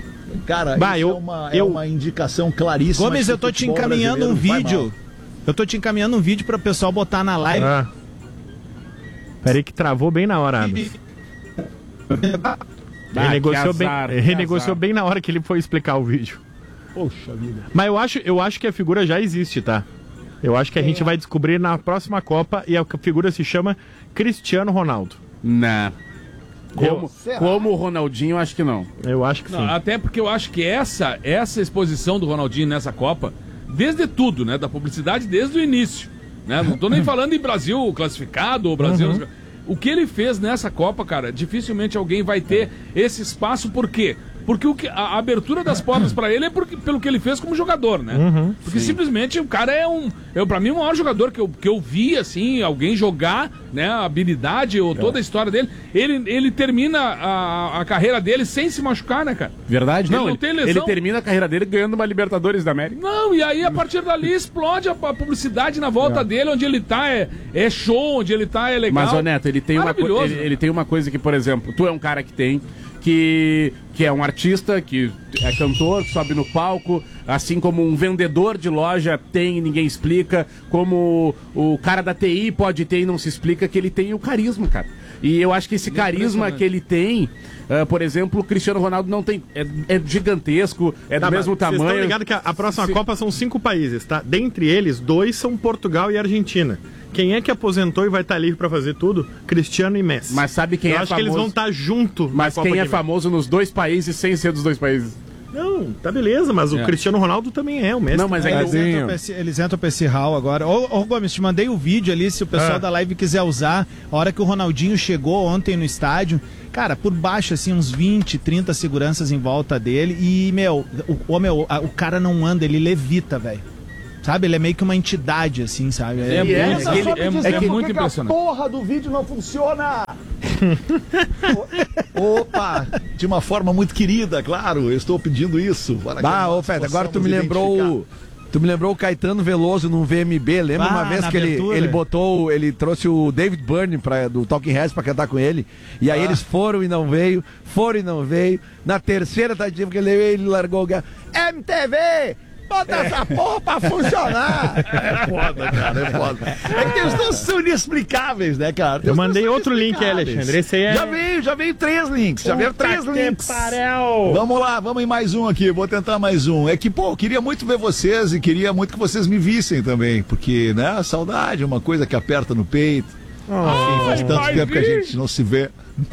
Cara, Bah, isso eu- é, uma, eu- é uma indicação claríssima. Gomes, que eu o tô te futebol encaminhando um brasileiro vai vídeo. mal. Eu tô te encaminhando um vídeo para o pessoal botar na live. Ah. Peraí que travou bem na hora, Adams. Ah, renegociou que bem, azar, que renegociou azar. bem na hora que ele foi explicar o vídeo. Poxa vida. Mas eu acho, eu acho que a figura já existe, tá? Eu acho que a gente vai descobrir na próxima Copa e a figura se chama Cristiano Ronaldo. Não. Como, Será? como o Ronaldinho, acho que não. Eu acho que Não, sim. até porque eu acho que essa, essa exposição do Ronaldinho nessa Copa, desde tudo, né? Da publicidade desde o início. Né? Não tô nem falando em Brasil classificado ou Brasil. Uhum. O que ele fez nessa Copa, cara, dificilmente alguém vai ter esse espaço, por quê? Porque o que, a, a abertura das portas pra ele é porque, pelo que ele fez como jogador, né? Uhum. Porque simplesmente o cara é um. Eu, pra mim, o maior jogador que eu, que eu vi, assim, alguém jogar, né? A habilidade ou toda a história dele. Ele, ele termina a, a carreira dele sem se machucar, né, cara? Verdade? Ele Não, não ele, tem lesão. ele termina a carreira dele ganhando uma Libertadores da América. Não, e aí a partir dali explode a, a publicidade na volta dele, onde ele tá é, é show, onde ele tá é legal. Mas, ô Neto, ele tem, uma co- Maravilhoso. ele, ele tem uma coisa que, por exemplo, tu é um cara que tem, que, que é um artista, que é cantor, que sobe no palco, assim como um vendedor de loja tem e ninguém explica, como o cara da T I pode ter e não se explica, que ele tem o carisma, cara. E eu acho que esse carisma que ele tem, uh, por exemplo, o Cristiano Ronaldo não tem. É, é gigantesco, é Tá, do mesmo mas Vocês tamanho. estão ligados que a, a próxima Se- Copa são cinco países, tá? Dentre eles, dois são Portugal e Argentina. quem é que aposentou e vai estar livre pra fazer tudo? Cristiano e Messi. Mas sabe quem Eu é acho famoso? que eles vão estar junto. Mas na Copa quem é que vem. famoso nos dois países sem ser dos dois países? Não, tá beleza, mas o É. Cristiano Ronaldo também é, o Messi. Não, mas É, ainda eles, entram pra esse, eles entram pra esse hall agora. Ô, ô Gomes, te mandei o vídeo ali, se o pessoal Ah. da live quiser usar. A hora que o Ronaldinho chegou ontem no estádio, cara, por baixo, assim, uns vinte, trinta seguranças em volta dele. E, meu, o, o, meu, a- o cara não anda, ele levita, velho. Sabe? Ele é meio que uma entidade, assim, sabe? É, bem- é, é, ele- é- é muito impressionante. porra do vídeo não funciona! Opa, de uma forma muito querida, claro, eu estou pedindo isso. para que Bah, ô nós Feta, agora tu me possamos lembrou identificar. o... Tu me lembrou o Caetano Veloso num V M B. Lembra Ah, uma vez na que ele, abertura. ele botou, ele trouxe o David Byrne pra, do Talking Heads pra cantar com ele. E aí Ah. eles foram e não veio, foram e não veio. Na terceira tentativa que ele veio, ele largou o gato. M T V! Bota essa porra pra funcionar! É foda, cara, é foda. É que tem os dois são inexplicáveis, né, cara? Tem Eu os mandei dois outro link, inexplicáveis. Alexandre. Esse aí é. Já veio, já veio três links, já veio Puta três que links. pariu. Vamos lá, vamos em mais um aqui, vou tentar mais um. É que, pô, eu queria muito ver vocês e queria muito que vocês me vissem também, porque, né, a saudade é uma coisa que aperta no peito. Enfim, faz tanto tempo que a gente não se vê.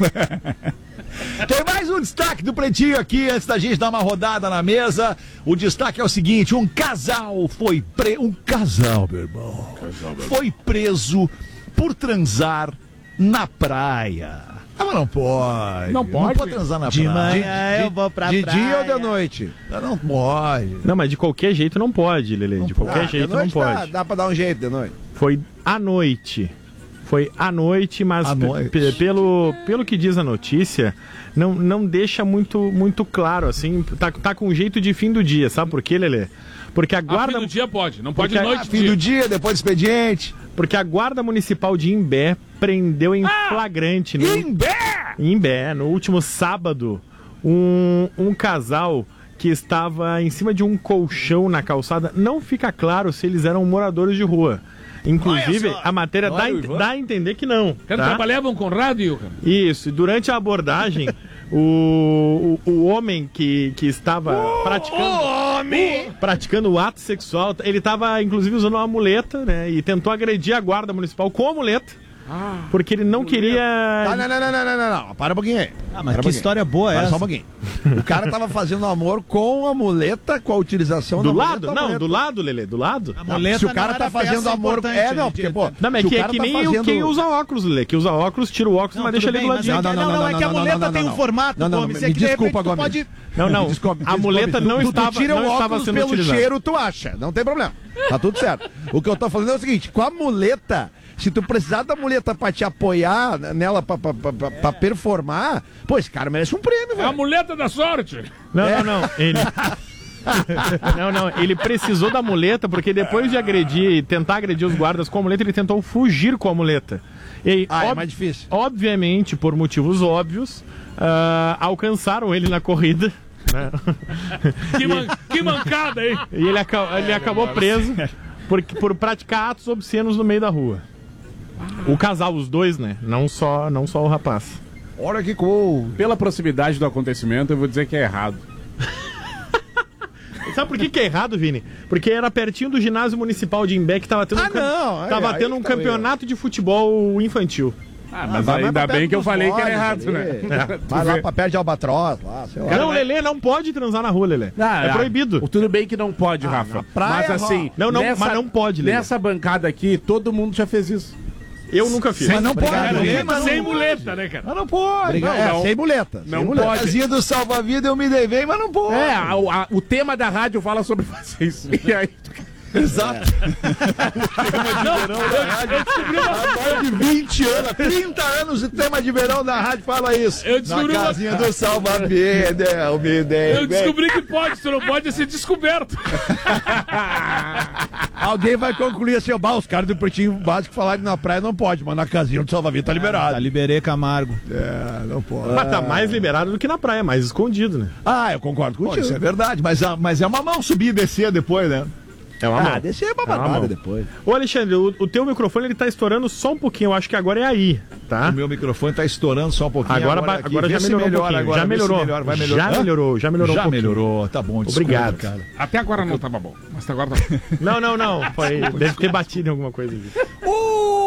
Tem mais um destaque do Pretinho aqui, antes da gente dar uma rodada na mesa. O destaque é o seguinte: um casal foi preso. Um casal, meu irmão. Foi preso por transar na praia. Ah, mas não pode. Não pode. Não pode transar na De praia. manhã eu vou pra De praia. dia ou de noite? Ah, Não pode. Não, mas de qualquer jeito não pode, Lelê. De qualquer Ah, jeito de não noite pode. Dá, dá pra dar um jeito de noite. Foi à noite. Foi à noite, mas À pe- noite. pe- pelo, pelo que diz a notícia, não, não deixa muito, muito claro, assim. Tá, tá com jeito de fim do dia, sabe por quê, Lelê? Porque a A guarda. fim do dia pode, não pode Porque de a- noite. Fim dia. do dia, depois do expediente. Porque a guarda municipal de Imbé prendeu em flagrante. No, Imbé! em Imbé, no último sábado, um, um casal que estava em cima de um colchão na calçada. Não fica claro se eles eram moradores de rua. Inclusive, Olha só. a matéria dá, Olha o a- Ivan. dá a entender que não. Cara, tá? trabalhavam com rádio, cara. Isso, e durante a abordagem, o, o, o homem que, que estava praticando, o- praticando o ato sexual, ele estava inclusive usando uma muleta, né? E tentou agredir a guarda municipal com a muleta. Porque ele não queria. Ah, não, não, não, não, não, não, não. Para um pouquinho aí. Ah, mas Para um que pouquinho. história boa é Para essa? só um pouquinho. O cara tava fazendo amor com a muleta, com a utilização Do da lado? muleta. da Não, muleta. do lado, Lelê, do lado. A muleta Se o cara não tá era fazendo peça amor. importante, É, não, ele porque, de- pô. Não, mas se é que, o é cara que tá nem o- fazendo- quem usa óculos, Lelê. Que usa óculos, tira o óculos, Não, mas tudo deixa ali bem, do mas é ladinho. que- não, não, é que a muleta tem um formato, Não, não, Gomes, me é que de desculpa, repente tu Gomes. pode- Não, não. Me desculpe, A me muleta desculpe. não Tu- estava, tu tira não o estava óculos sendo pelo utilizada. cheiro, tu acha. Não tem problema. Tá tudo certo. O que eu tô falando é o seguinte: com a muleta, se tu precisar da muleta pra te apoiar nela, pra, pra, pra, pra- pra performar, pô, esse cara merece um prêmio, É a velho. muleta da sorte. Não, não, não. Ele... não, não. Ele precisou da muleta porque depois de agredir, tentar agredir os guardas com a muleta, ele tentou fugir com a muleta. E aí, Ah, é ob- mais difícil. Obviamente, por motivos óbvios, ah, alcançaram ele na corrida. Né? Que, man- que mancada, hein? E ele, aca- ele acabou preso por, por praticar atos obscenos no meio da rua. O casal, os dois, né? Não só, não só o rapaz. Olha que cool. Pela proximidade do acontecimento, eu vou dizer que é errado. Sabe por que, que é errado, Vini? Porque era pertinho do ginásio municipal de Imbé que tava tendo Ah, um, cam- não, é, tava aí tendo que um tá o campeonato de futebol infantil. Ah, mas vai ainda pra bem perto que eu dos falei que era bodes errado, ali. né? Vai lá pra perto de Albatroz, lá, sei lá. não, Lelê, não pode transar na rua, Lelê. Ah, é ah, proibido. Tudo bem que não pode, Rafa. praia, mas assim, Não, não, mas não pode, Lelê. Nessa bancada aqui, todo mundo já fez isso. Eu nunca fiz. Mas não pode. Obrigado, Lelê, Muleta, mas sem não muleta, né, cara? Mas não pode. Obrigado. Não, É, não. sem muleta. Não sem muleta. pode. Casinha do salva-vida eu me dei bem, mas não pode. É, a- a- o tema da rádio fala sobre fazer isso. E aí, Exato. Eu descobri uma Há mais de vinte anos, trinta anos de tema de verão da rádio fala isso. Eu descobri Na uma- casinha do salva-vida eu me dei Eu bem. descobri que pode, tu não pode ser descoberto. Alguém vai concluir assim, ó, bah, os caras do Pretinho Básico falaram que na praia não pode, mas na casinha do salva-vida tá liberado. Tá, liberei Camargo. É, não pode. Mas tá mais liberado do que na praia, mais escondido, né? Ah, eu concordo Pô, contigo. isso é verdade, mas, a- mas é uma mão subir e descer depois, né? É uma Ah, mão. descer é uma É uma babada mão. depois. Ô, Alexandre, o, o teu microfone ele tá estourando só um pouquinho. Eu acho que agora é aí, tá? O meu microfone tá estourando só um pouquinho. Agora, agora, ba- aqui. agora Vê já se melhorou um melhora pouquinho. agora, já vê se melhorou. melhora, vai melhorar. Já Hã? melhorou, já melhorou Já um pouquinho. melhorou, tá bom. desculpa, Obrigado. cara. Até agora não tava bom, mas agora tá bom. Não, não, não. Foi, deve ter batido em alguma coisa ali. O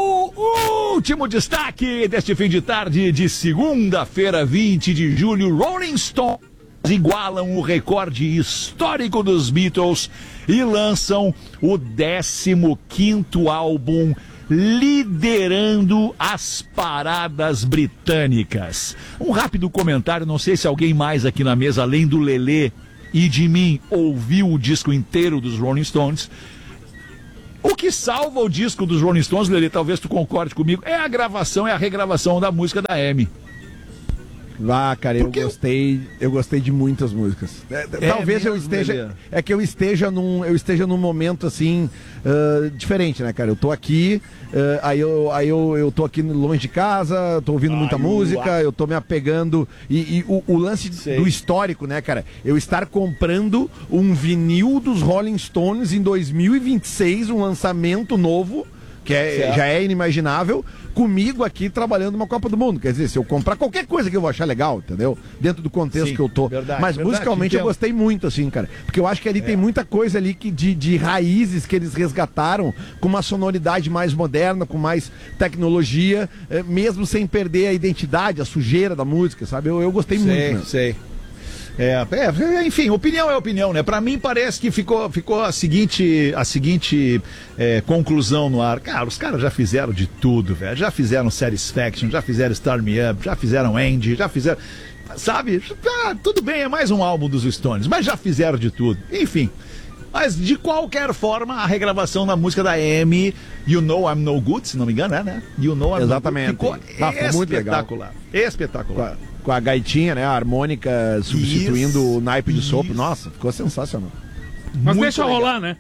Último destaque deste fim de tarde de segunda-feira, vinte de julho, Rolling Stones igualam o recorde histórico dos Beatles e lançam o décimo quinto álbum liderando as paradas britânicas. Um rápido comentário, não sei se alguém mais aqui na mesa, além do Lelê e de mim, ouviu o disco inteiro dos Rolling Stones. O que salva o disco dos Rolling Stones, Lelê, talvez tu concorde comigo, é a gravação, é a regravação da música da Amy. Ah, cara, eu gostei, eu gostei de muitas músicas. É, é talvez mesmo, eu esteja, Lelê. é que eu esteja num, eu esteja num momento assim uh, diferente, né, cara? Eu tô aqui, uh, aí eu, aí eu, eu tô aqui longe de casa, tô ouvindo Ai, muita música, uau. eu tô me apegando e, e o, o lance Sei. do histórico, né, cara? Eu estar comprando um vinil dos Rolling Stones em dois mil e vinte e seis, um lançamento novo. Que é, já é inimaginável, comigo aqui trabalhando numa Copa do Mundo. Quer dizer, se eu comprar qualquer coisa que eu vou achar legal, entendeu? Dentro do contexto Sim, que eu tô. Verdade, Mas verdade, musicalmente entendo. eu gostei muito, assim, cara. Porque eu acho que ali é. tem muita coisa ali que de, de raízes que eles resgataram, com uma sonoridade mais moderna, com mais tecnologia, eh, mesmo sem perder a identidade, a sujeira da música, sabe? Eu, eu gostei sei, muito. Né? Sei. É, é, enfim, opinião é opinião, né? Pra mim parece que ficou, ficou a seguinte, a seguinte é, conclusão no ar. Cara, os caras já fizeram de tudo, velho. Já fizeram Satisfaction, já fizeram Start Me Up, já fizeram Andy, já fizeram... Sabe? Ah, tudo bem, é mais um álbum dos Stones, mas já fizeram de tudo. Enfim. Mas, de qualquer forma, a regravação da música da Amy, You Know I'm No Good, se não me engano, é, né? You Know I'm Exatamente. No Good. Ficou ah, ficou muito legal. Espetacular. Espetacular. Com a gaitinha, né? A harmônica substituindo isso, o naipe de sopro. Nossa, ficou sensacional. Mas muito deixa legal. rolar, né?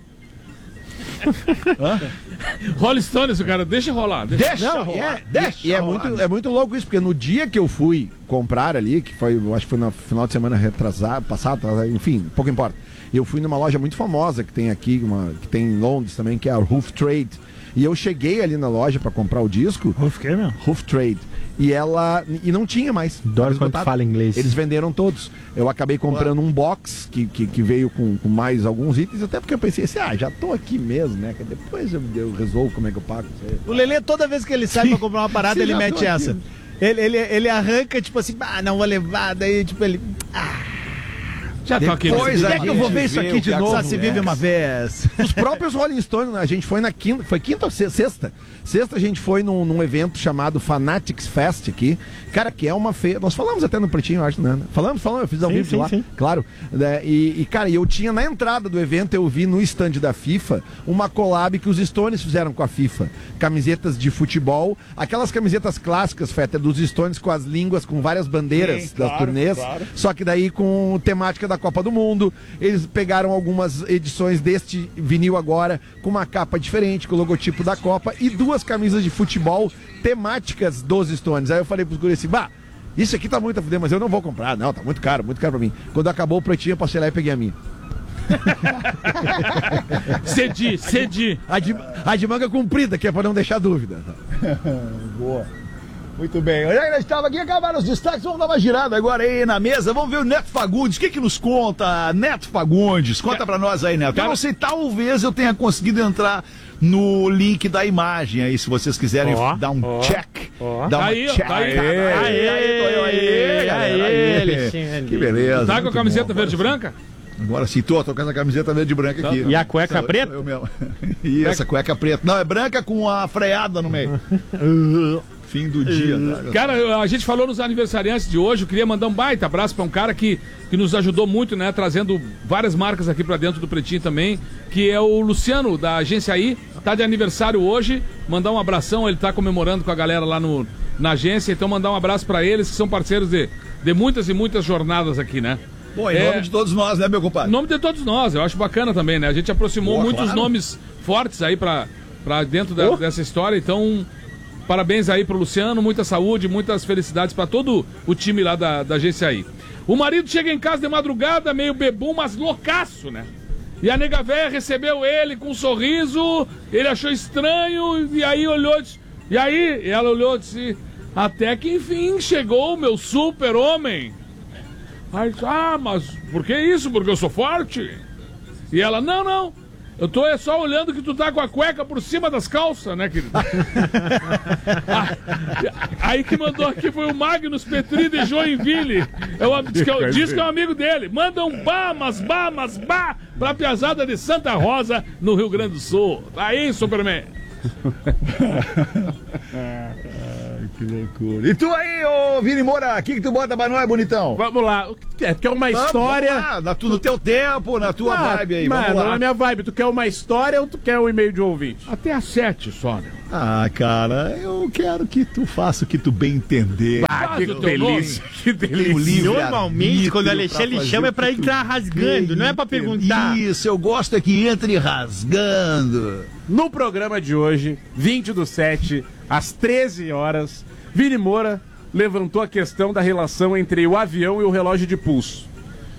Rolling Stones, cara, deixa rolar. Deixa, deixa Não, rolar. É, deixa e é rolar. muito, é muito louco isso, porque no dia que eu fui comprar ali, que foi, eu acho que foi no final de semana retrasado, passado, enfim, pouco importa. Eu fui numa loja muito famosa que tem aqui, uma, que tem em Londres também, que é a Hoof Trade. E eu cheguei ali na loja pra comprar o disco. Hoof que, meu? Hoof Trade. E ela. E não tinha mais. Adoro quando fala inglês. Eles venderam todos. Eu acabei comprando um box que, que, que veio com, com mais alguns itens, até porque eu pensei assim, ah, já tô aqui mesmo, né? Depois eu, eu resolvo como é que eu pago. O Lelê, toda vez que ele sai Sim. pra comprar uma parada, Sim, ele mete essa. Ele, ele, ele arranca, tipo assim, ah, não vou levar, daí, tipo, ele. Ah. Já tô aqui. Depois é que eu vou ver isso aqui de novo. Só se vive é. uma vez. Os próprios Rolling Stones, a gente foi na quinta, foi quinta ou sexta? Sexta a gente foi num, num evento chamado Fanatics Fest aqui, cara, que é uma feira, nós falamos até no Pretinho, eu acho, né? Falamos, falamos, eu fiz ao vivo lá, sim. claro. Né? E, e, cara, eu tinha na entrada do evento, eu vi no stand da FIFA, uma collab que os Stones fizeram com a FIFA. Camisetas de futebol, aquelas camisetas clássicas, Feta, dos Stones com as línguas, com várias bandeiras sim, das claro, turnês, claro. Só que daí com temática da Copa do Mundo. Eles pegaram algumas edições deste vinil agora, com uma capa diferente, com o logotipo da Copa, e duas camisas de futebol temáticas dos Stones. Aí eu falei pros guris assim, bah, isso aqui tá muito a fuder, mas eu não vou comprar. Não, tá muito caro, muito caro pra mim. Quando acabou o pretinho, eu passei lá e peguei a minha. Cedi, cedi. A de, a de manga comprida, que é pra não deixar dúvida. Boa. Muito bem, olha aí, nós estávamos aqui, acabaram os destaques, vamos dar uma girada agora aí na mesa, vamos ver o Neto Fagundes, o que que nos conta, Neto Fagundes, conta pra nós aí, Neto. Eu não sei, talvez eu tenha conseguido entrar no link da imagem aí, se vocês quiserem oh, dar um oh, check, oh. dar um aí, check. Tá aí, aí, aí, aí, aí, aí, aí, que beleza. Tá com a camiseta verde e branca? Agora sim, tô, tô com essa camiseta verde e branca aqui. E a cueca eu, preta? Eu, eu mesmo. E essa cueca preta, não, é branca com a freada no meio. Fim do dia. Tá? Cara, a gente falou nos aniversariantes de hoje, eu queria mandar um baita abraço pra um cara que, que nos ajudou muito, né, trazendo várias marcas aqui pra dentro do Pretinho também, que é o Luciano, da Agência I, tá de aniversário hoje, mandar um abração, ele tá comemorando com a galera lá no, na agência, então mandar um abraço pra eles, que são parceiros de, de muitas e muitas jornadas aqui, né. Bom, em é, nome de todos nós, né, meu compadre? Em nome de todos nós, eu acho bacana também, né, a gente aproximou Boa, muitos claro. nomes fortes aí pra, pra dentro da, oh. dessa história, então... Parabéns aí pro Luciano, muita saúde, muitas felicidades pra todo o time lá da, da agência aí. O marido chega em casa de madrugada, meio bebum, mas loucaço, né? E a nega véia recebeu ele com um sorriso, ele achou estranho, e aí olhou, e aí ela olhou e disse, até que enfim chegou o meu super-homem. Aí, ah, mas por que isso? Porque eu sou forte? E ela, não, não, Eu tô é só olhando que tu tá com a cueca por cima das calças, né, querido? Ah, aí que mandou aqui foi o Magnus Petri de Joinville. É o, diz, que é, diz que é um amigo dele. Manda um bá, mas bá, mas bá pra piazada de Santa Rosa, no Rio Grande do Sul. Aí, Superman. Ai, que loucura. E tu aí, ô Vini Moura, o que, que tu bota pra nós, bonitão? Vamos lá. É, tu quer uma história. Vamos lá, na tu, no teu tempo, na tua ah, vibe aí. Mano, vamos lá. na minha vibe, tu quer uma história ou tu quer um e-mail de ouvinte? Até às sete só, né? Ah, cara, eu quero que tu faça o que tu bem entender. Ah, que delícia, que delícia. Normalmente, quando o Alexandre chama é pra entrar rasgando, não é pra perguntar. Isso, eu gosto é que entre rasgando. No programa de hoje, vinte do sete, às treze horas, Vini Moura levantou a questão da relação entre o avião e o relógio de pulso.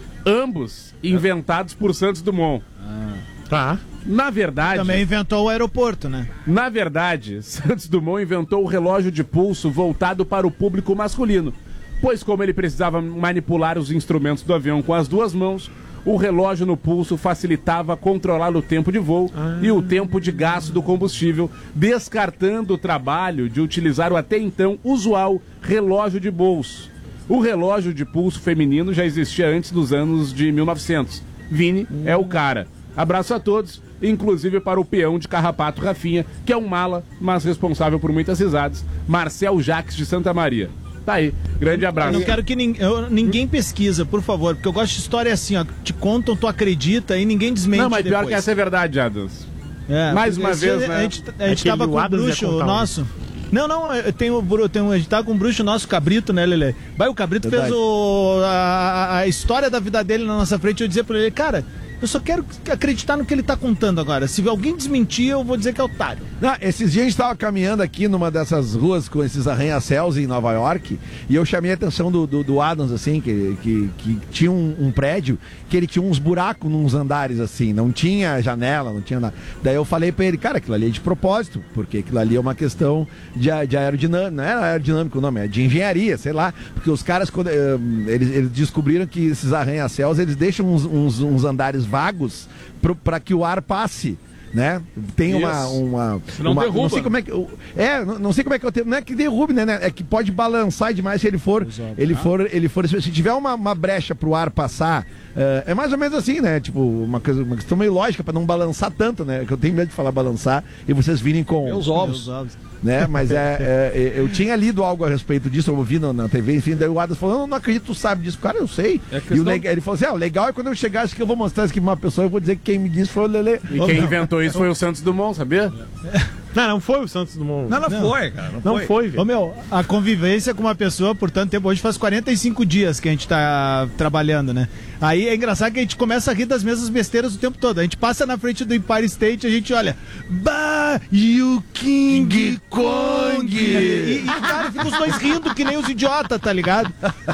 Ambos inventados por Santos Dumont. Ah. Tá. Na verdade... Também inventou o aeroporto, né? Na verdade, Santos Dumont inventou o relógio de pulso voltado para o público masculino, pois como ele precisava manipular os instrumentos do avião com as duas mãos, o relógio no pulso facilitava controlar o tempo de voo ah. e o tempo de gasto do combustível, descartando o trabalho de utilizar o até então usual relógio de bolso. O relógio de pulso feminino já existia antes dos anos de mil e novecentos. Vini hum. é o cara. Abraço a todos, inclusive para o peão de carrapato Rafinha, que é um mala, mas responsável por muitas risadas, Marcel Jacques de Santa Maria. Tá aí, grande abraço. Eu não quero que nin, eu, ninguém pesquisa, por favor, porque eu gosto de história assim, ó, te contam, tu acredita e ninguém desmente. Não, mas depois. pior que essa é verdade, Adams. É, mais uma vez, a, né? A gente, a gente tava com o bruxo nosso. Não, não, eu tenho, eu tenho, a gente tava com um bruxo nosso, Cabrito, né, Lelê? Vai, o Cabrito verdade. fez o, a, a história da vida dele na nossa frente, eu dizia pra ele, cara... Eu só quero acreditar no que ele tá contando agora. Se alguém desmentir, eu vou dizer que é otário. Não, esses dias a gente tava caminhando aqui numa dessas ruas com esses arranha-céus em Nova York e eu chamei a atenção do, do, do Adams, assim, que, que, que tinha um, um prédio que ele tinha uns buracos nos andares, assim, não tinha janela, não tinha nada. Daí eu falei pra ele, cara, aquilo ali é de propósito, porque aquilo ali é uma questão de, de aerodinâmica, não era aerodinâmico o nome, é de engenharia, sei lá, porque os caras, quando, eles, eles descobriram que esses arranha-céus, eles deixam uns, uns, uns andares vagos para que o ar passe, né? Tem uma, uma, não uma derruba. Não sei como é que é, não, não sei como é que eu tenho, não é que derrube, né? É que pode balançar demais se ele for, Exato. ele for, ele for, se tiver uma, uma brecha pro ar passar, uh, é mais ou menos assim, né? Tipo uma coisa, uma questão meio lógica para não balançar tanto, né? Que eu tenho medo de falar balançar e vocês virem com os ovos. ovos. Né? Mas é, é, eu tinha lido algo a respeito disso, eu ouvi na, na T V, enfim, daí o Adams falou, eu não acredito, tu sabe disso. Cara, eu sei. É questão... E o legal, ele falou assim, ah, o legal é quando eu chegar, acho que eu vou mostrar isso aqui pra uma pessoa, eu vou dizer que quem me disse foi o Lelê. E quem inventou isso foi o Santos Dumont, sabia? Não, não foi o Santos Dumont. Não, não, não foi, cara. Não, não foi, foi velho. Ô, meu, a convivência com uma pessoa por tanto tempo, hoje faz quarenta e cinco dias que a gente tá trabalhando, né? Aí é engraçado que a gente começa a rir das mesmas besteiras o tempo todo. A gente passa na frente do Empire State, a gente olha, bah, e o King Kong! E, e cara, fica os dois rindo que nem os idiotas, tá ligado?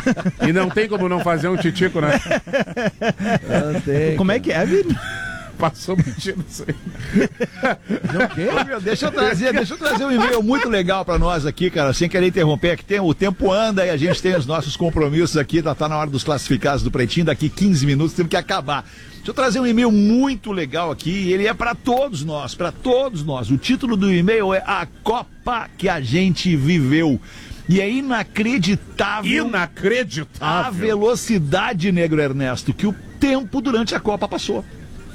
E não tem como não fazer um titico, né? Não tem, como é que é, Vini? Passou mentindo isso aí. Não, quê? Ô, meu, deixa eu trazer, deixa eu trazer um e-mail muito legal pra nós aqui, cara, sem querer interromper, é que tem, o tempo anda e a gente tem os nossos compromissos aqui, tá, tá na hora dos classificados do Pretinho, daqui quinze minutos temos que acabar. Deixa eu trazer um e-mail muito legal aqui, e ele é pra todos nós, pra todos nós. O título do e-mail é A Copa que a gente viveu. E é inacreditável, inacreditável a velocidade, Negro Ernesto, que o tempo durante a Copa passou.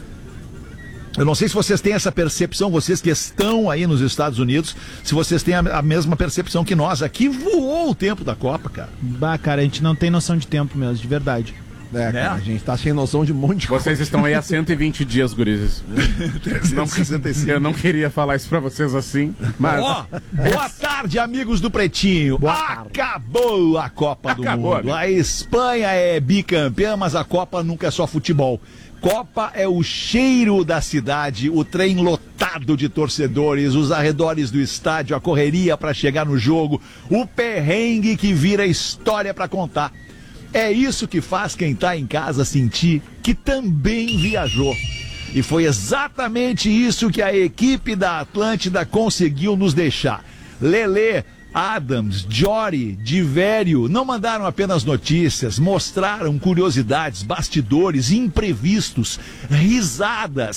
Eu não sei se vocês têm essa percepção, vocês que estão aí nos Estados Unidos, se vocês têm a, a mesma percepção que nós. Aqui voou o tempo da Copa, cara. Bah, cara, a gente não tem noção de tempo mesmo, de verdade. É, cara, é. A gente tá sem noção de um monte de coisa. Vocês estão aí há cento e vinte dias, gurizes. trezentos e sessenta e cinco. Eu não queria falar isso pra vocês assim, mas... Oh, boa tarde, amigos do Pretinho. Boa Acabou tarde. a Copa do Acabou, Mundo. Amigo. A Espanha é bicampeã, mas a Copa nunca é só futebol. Copa é o cheiro da cidade, o trem lotado de torcedores, os arredores do estádio, a correria para chegar no jogo, o perrengue que vira história para contar. É isso que faz quem tá em casa sentir que também viajou. E foi exatamente isso que a equipe da Atlântida conseguiu nos deixar. Lelê, Adams, Jory, Divério não mandaram apenas notícias, mostraram curiosidades, bastidores, imprevistos, risadas.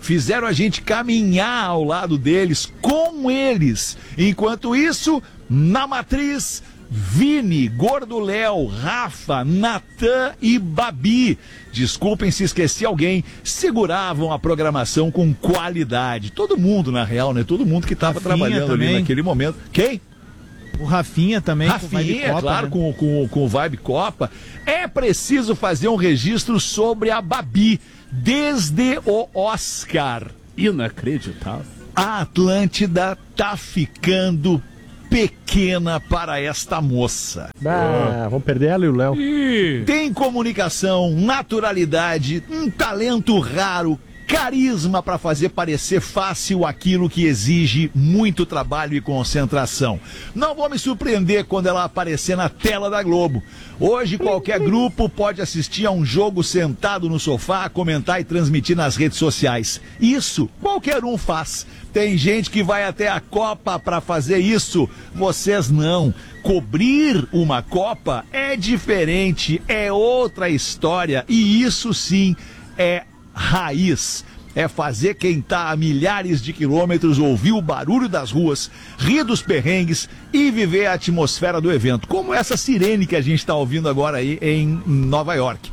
fizeram a gente caminhar ao lado deles, com eles. Enquanto isso, na matriz, Vini, Gordo Léo, Rafa, Natan e Babi, desculpem se esqueci alguém, seguravam a programação com qualidade. Todo mundo, na real, né? Todo mundo que estava trabalhando também. ali naquele momento. Quem? O Rafinha também. Rafinha, com Copa, claro, né? com, com, com o Vibe Copa. É preciso fazer um registro sobre a Babi, desde o Oscar. Inacreditável. A Atlântida tá ficando pequena para esta moça. Ah, vamos perder ela e o Léo. Tem comunicação, naturalidade, um talento raro, carisma para fazer parecer fácil aquilo que exige muito trabalho e concentração. Não vou me surpreender quando ela aparecer na tela da Globo. Hoje qualquer grupo pode assistir a um jogo sentado no sofá, comentar e transmitir nas redes sociais. Isso qualquer um faz. Tem gente que vai até a Copa para fazer isso. Vocês não. Cobrir uma Copa é diferente, é outra história e isso sim é raiz. É fazer quem tá a milhares de quilômetros ouvir o barulho das ruas, rir dos perrengues e viver a atmosfera do evento, como essa sirene que a gente está ouvindo agora aí em Nova York.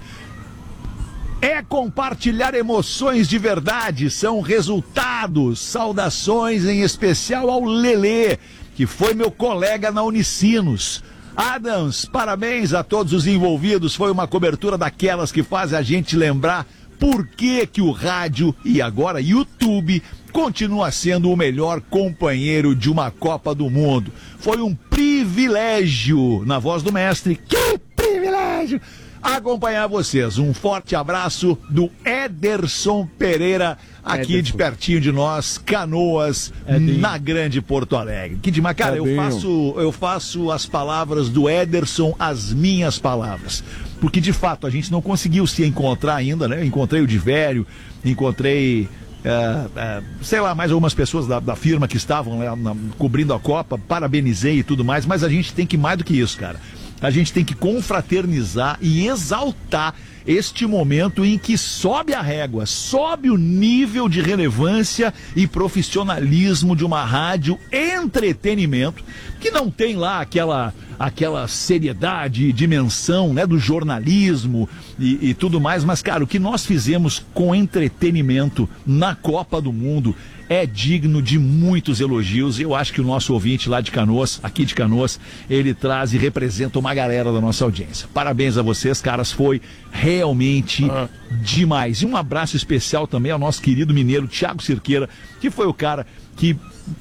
É compartilhar emoções de verdade, são resultados. Saudações em especial ao Lelê, que foi meu colega na Unicinos. Adams, parabéns a todos os envolvidos, foi uma cobertura daquelas que faz a gente lembrar por que que o rádio e agora YouTube continua sendo o melhor companheiro de uma Copa do Mundo. Foi um privilégio, na voz do mestre, que privilégio, acompanhar vocês. Um forte abraço do Ederson Pereira, aqui Ederson. De pertinho de nós, Canoas, Edinho. Na grande Porto Alegre. Que demais, cara, eu faço, eu faço as palavras do Ederson as minhas palavras. Porque de fato a gente não conseguiu se encontrar ainda, né? Eu encontrei o Divério, encontrei, é, é, sei lá, mais algumas pessoas da, da firma que estavam lá na, cobrindo a Copa, parabenizei e tudo mais, mas a gente tem que mais do que isso, cara. A gente tem que confraternizar e exaltar este momento em que sobe a régua, sobe o nível de relevância e profissionalismo de uma rádio entretenimento, que não tem lá aquela, aquela seriedade e dimensão, né, do jornalismo e, e tudo mais, mas, cara, o que nós fizemos com entretenimento na Copa do Mundo é digno de muitos elogios. Eu acho que o nosso ouvinte lá de Canoas, aqui de Canoas, ele traz e representa uma galera da nossa audiência. Parabéns a vocês, caras, foi realmente uhum. demais. E um abraço especial também ao nosso querido mineiro Thiago Cirqueira, que foi o cara que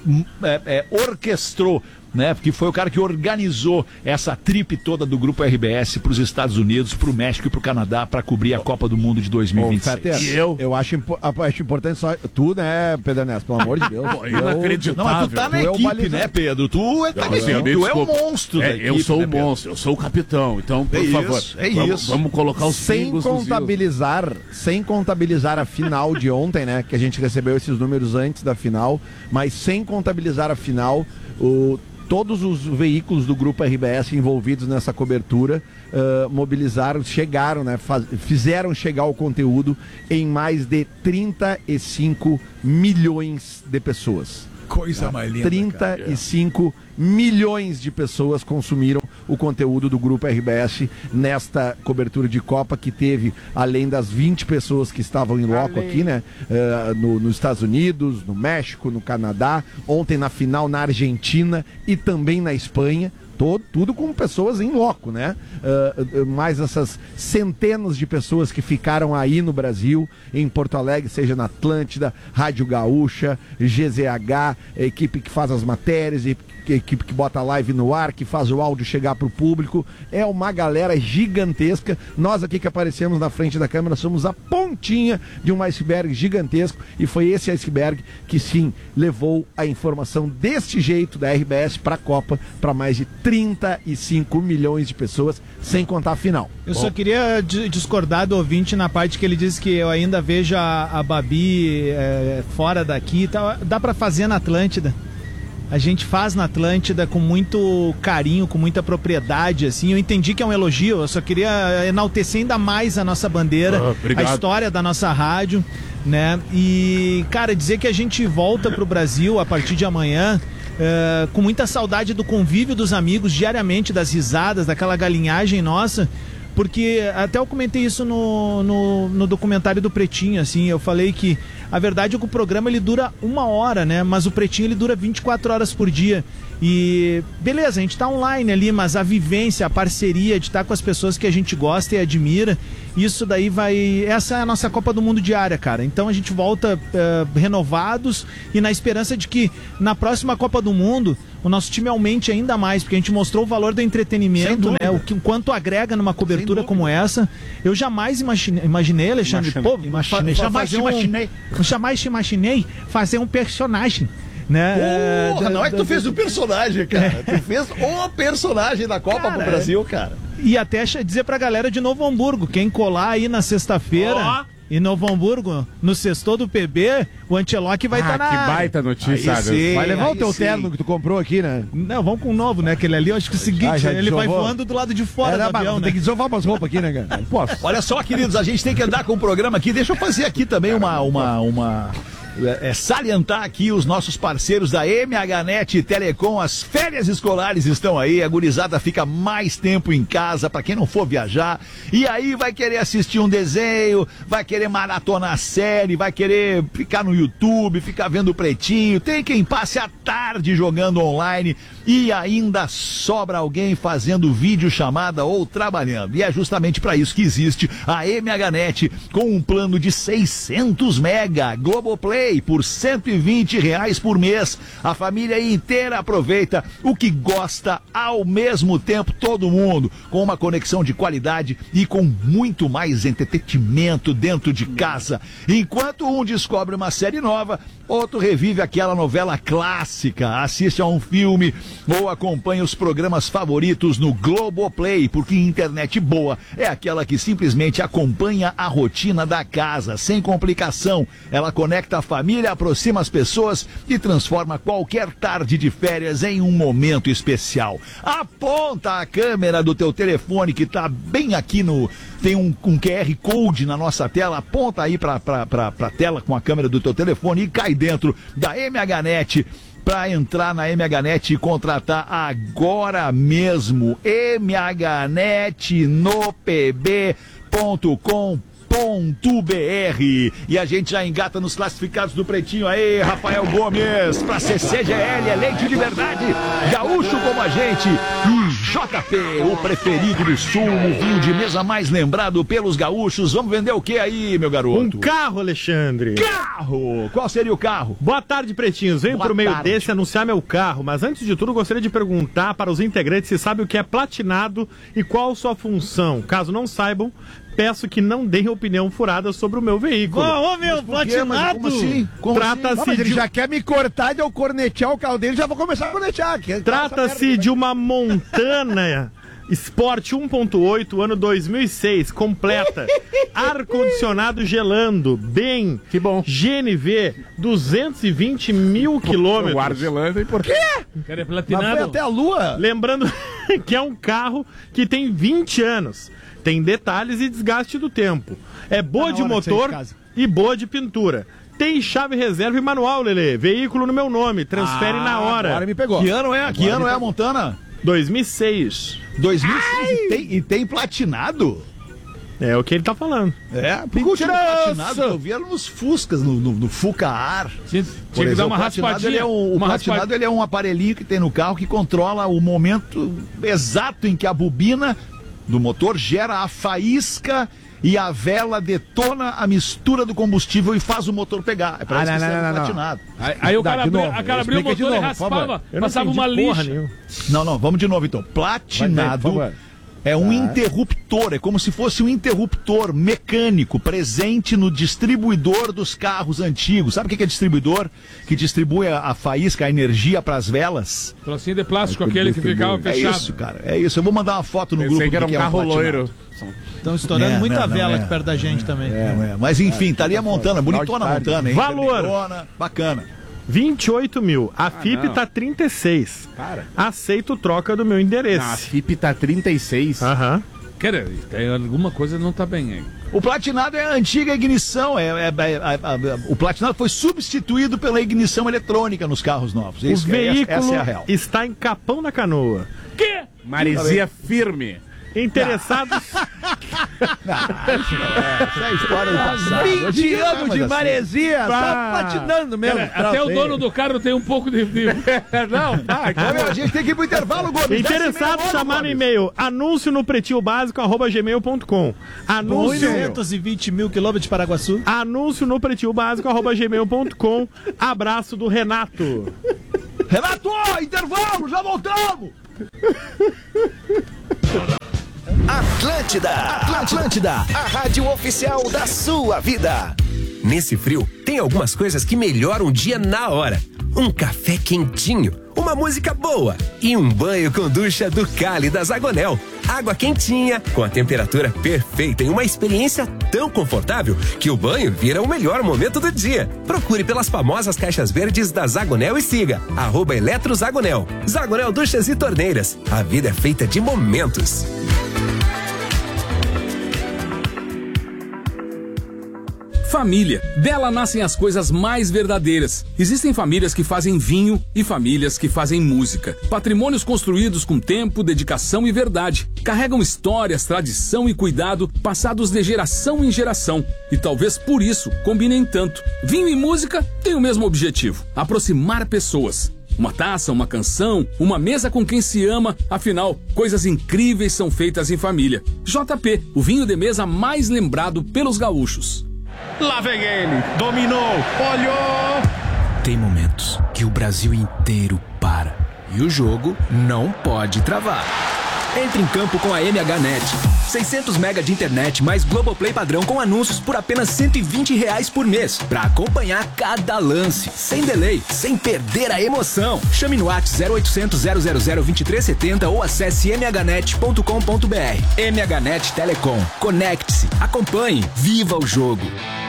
é, é, orquestrou, né? Porque foi o cara que organizou essa trip toda do Grupo R B S para os Estados Unidos, para o México e para o Canadá para cobrir a Copa do Mundo de dois mil e vinte e seis. Ô, e eu? Eu acho, impo acho importante só tu, né, Pedro Ernesto, pelo amor de Deus. Pô, inacreditável. Não, mas tu tá na tu equipe, é né, Pedro? Tu é, tá não, assim, tu é o monstro é, da equipe, eu sou né, o monstro, eu sou o capitão. Então, por é favor, isso, é vamos, isso. vamos colocar os sem contabilizar, sem contabilizar a final de ontem, né, que a gente recebeu esses números antes da final, mas sem contabilizar a final, o todos os veículos do Grupo R B S envolvidos nessa cobertura uh, mobilizaram, chegaram, né, faz, fizeram chegar o conteúdo em mais de trinta e cinco milhões de pessoas. Coisa tá? mais linda, trinta e cinco milhões de pessoas consumiram o conteúdo do Grupo R B S nesta cobertura de Copa, que teve, além das vinte pessoas que estavam em loco além. aqui, né? Uh, no, nos Estados Unidos, no México, no Canadá, ontem na final na Argentina e também na Espanha. Todo, tudo com pessoas em loco, né? Uh, uh, mais essas centenas de pessoas que ficaram aí no Brasil, em Porto Alegre, seja na Atlântida, Rádio Gaúcha, G Z H, a equipe que faz as matérias, a equipe que bota a live no ar, que faz o áudio chegar pro público. É uma galera gigantesca. Nós aqui que aparecemos na frente da câmera somos a pontinha de um iceberg gigantesco, e foi esse iceberg que sim levou a informação deste jeito da R B S para a Copa para mais de trinta e cinco milhões de pessoas, sem contar a final. Eu Bom. só queria discordar do ouvinte na parte que ele disse que eu ainda vejo a, a Babi é, fora daqui e tal. Dá pra fazer na Atlântida. a gente faz na Atlântida com muito carinho, com muita propriedade, assim. Eu entendi que é um elogio, eu só queria enaltecer ainda mais a nossa bandeira, ah, a história da nossa rádio, né? E, cara, dizer que a gente volta pro Brasil a partir de amanhã, uh, com muita saudade do convívio dos amigos, diariamente, das risadas, daquela galinhagem nossa, porque até eu comentei isso no, no, no documentário do Pretinho, assim, eu falei que a verdade é que o programa ele dura uma hora, né? Mas o Pretinho ele dura vinte e quatro horas por dia. E beleza, a gente tá online ali, mas a vivência, a parceria de estar com as pessoas que a gente gosta e admira, isso daí vai... Essa é a nossa Copa do Mundo diária, cara. Então a gente volta uh, renovados e na esperança de que na próxima Copa do Mundo o nosso time aumente ainda mais, porque a gente mostrou o valor do entretenimento, né? O, que, o quanto agrega numa cobertura como essa. Eu jamais imaginei, imaginei Alexandre, Imaginei. pô, Imaginei. fa- Jamais fazer um- imaginei. Jamais te imaginei fazer um personagem, né? Porra, É, não é que tu da- fez o personagem, cara. Tu fez o personagem da Copa Cara, pro Brasil, cara. E até ch- dizer pra galera de Novo Hamburgo, quem colar aí na sexta-feira em Novo Hamburgo, no sexto do P B, o Ancelotti vai estar Ah, tá na que área. baita notícia, Aí sim, vai levar aí o teu sim. terno que tu comprou aqui, né? Não, vamos com o novo, né? Aquele ali, eu acho que é o seguinte, Ah, já ele vai desovou? voando do lado de fora É, do não, mas avião, né? tem que desovar umas roupas aqui, né, cara? Posso. Olha só, queridos, a gente tem que andar com o programa aqui. Deixa eu fazer aqui também uma... uma, uma... É, salientar aqui os nossos parceiros da M H Net Telecom. As férias escolares estão aí, a gurizada fica mais tempo em casa para quem não for viajar, e aí vai querer assistir um desenho, vai querer maratonar a série, vai querer ficar no YouTube, ficar vendo o Pretinho. Tem quem passe a tarde jogando online e ainda sobra alguém fazendo videochamada ou trabalhando, e é justamente para isso que existe a M H Net com um plano de seiscentos mega Globoplay por cento e vinte reais por mês. A família inteira aproveita o que gosta ao mesmo tempo, todo mundo, com uma conexão de qualidade e com muito mais entretenimento dentro de casa. Enquanto um descobre uma série nova, outro revive aquela novela clássica, assiste a um filme ou acompanha os programas favoritos no Globoplay, porque internet boa é aquela que simplesmente acompanha a rotina da casa, sem complicação. Ela conecta a família, aproxima as pessoas e transforma qualquer tarde de férias em um momento especial. Aponta a câmera do teu telefone que tá bem aqui no... Tem um, um Q R Code na nossa tela, aponta aí pra, pra, pra, pra tela com a câmera do teu telefone e cai dentro da M H Net para entrar na M H Net e contratar agora mesmo. M H Net no p b ponto com ponto b r. E a gente já engata nos classificados do Pretinho aí, Rafael Gomes, pra C C G L, é leite de verdade, gaúcho como a gente, e J P, o preferido do Sul, o vinho de mesa mais lembrado pelos gaúchos. Vamos vender o que aí, meu garoto? Um carro, Alexandre. Carro! Qual seria o carro? Boa tarde, pretinhos. Venho Boa por meio tarde. desse anunciar meu carro, mas antes de tudo gostaria de perguntar para os integrantes se sabem o que é platinado e qual sua função. Caso não saibam, peço que não deem opinião furada sobre o meu veículo. Ô, ô, meu, Por quê? Mas platinado! como assim? Como Trata-se Não, mas ele de... já quer me cortar de eu cornetear o carro dele, já vou começar a cornetear. Que- Trata-se de uma Montana Sport um ponto oito, ano dois mil e seis, completa, ar-condicionado gelando, bem, Que bom. G N V, duzentos e vinte mil quilômetros. O ar gelando é importante. Cara, é Mas foi platinado. até a lua. Lembrando que é um carro que tem vinte anos, tem detalhes e desgaste do tempo. É boa Tá na de hora de sair motor de casa. e boa de pintura. Tem chave reserva e manual, Lelê. Veículo no meu nome, transfere na hora. Agora me pegou. Que ano é? Que ano é a Montana? dois mil e seis. dois mil e seis e tem, e tem platinado? É o que ele tá falando. É, porque o último platinado que eu vi era nos Fuscas, no, no, no Fuca-Ar. Tinha, Por tinha que dar exemplo, uma o platinado, raspadinha. ele é um, o uma platinado raspadinha. ele é um aparelhinho que tem no carro que controla o momento exato em que a bobina do motor gera a faísca e a vela detona a mistura do combustível e faz o motor pegar. É pra Ah, isso não, que não, serve não, o não. platinado. Aí, aí o Dá, cara de abriu, novo. a cara abriu o Explica de motor e novo, por favor. raspava, Eu não passava entendi uma porra lixa. nenhuma. Não, não, vamos de novo então. Vai Platinado bem, por favor. é um interruptor, é como se fosse um interruptor mecânico presente no distribuidor dos carros antigos. Sabe o que é distribuidor? Que distribui a, a faísca, a energia para as velas. Trocinho de plástico, aquele que ficava É fechado. isso, cara, é isso. Eu vou mandar uma foto no Pensei grupo que era do um é carro platinado. loiro. Estão estourando É, muita não, não, vela é. aqui perto da gente também. É, é. Mas enfim, tá ali a Montana, bonitona a tarde. Montana, hein? Valor. Bonitona, bacana. vinte e oito mil. A Ah, F I P não. tá trinta e seis. Cara. Aceito troca do meu endereço. A F I P tá trinta e seis. Aham. Cara, tem alguma coisa que não tá bem aí. O platinado é a antiga ignição. É, é- é- é- é- o platinado foi substituído pela ignição eletrônica nos carros novos. O Esse- veículo essa é a real. está em Capão da Canoa. Que? Maresia firme. Interessados. Essa é a história do passado. vinte anos de maresia, Ah. tá patinando mesmo. Cara, até o dono do carro tem um pouco de. de... Não, vai. Ô, meu, a gente tem que ir pro intervalo, Gomes. Interessados, chamar no e-mail anúncio no pretinho básico arroba gmail ponto com. Anúncio, duzentos e vinte mil quilômetros de Paraguaçu. anúncio no pretinho básico arroba gmail ponto com. Abraço do Renato. Renato, intervalo, já voltamos! Atlântida, Atlântida, a rádio oficial da sua vida. Nesse frio, tem algumas coisas que melhoram o dia na hora. Um café quentinho, uma música boa e um banho com ducha do Cali da Zagonel. Água quentinha, com a temperatura perfeita e uma experiência tão confortável que o banho vira o melhor momento do dia. Procure pelas famosas caixas verdes da Zagonel e siga arroba Eletrozagonel. Zagonel Duchas e Torneiras. A vida é feita de momentos. Família. Dela nascem as coisas mais verdadeiras. Existem famílias que fazem vinho e famílias que fazem música. Patrimônios construídos com tempo, dedicação e verdade. Carregam histórias, tradição e cuidado passados de geração em geração. E talvez por isso combinem tanto. Vinho e música têm o mesmo objetivo: aproximar pessoas. Uma taça, uma canção, uma mesa com quem se ama. Afinal, coisas incríveis são feitas em família. J P, o vinho de mesa mais lembrado pelos gaúchos. Lá vem ele, dominou, olhou. Tem momentos que o Brasil inteiro para e o jogo não pode travar. Entre em campo com a M H Net. seiscentos mega de internet mais Globoplay padrão com anúncios por apenas cento e vinte reais por mês. Pra acompanhar cada lance, sem delay, sem perder a emoção. Chame no WhatsApp zero oitocentos, zero zero zero, vinte e três setenta ou acesse m h net ponto com ponto b r. M H Net Telecom. Conecte-se, acompanhe, viva o jogo.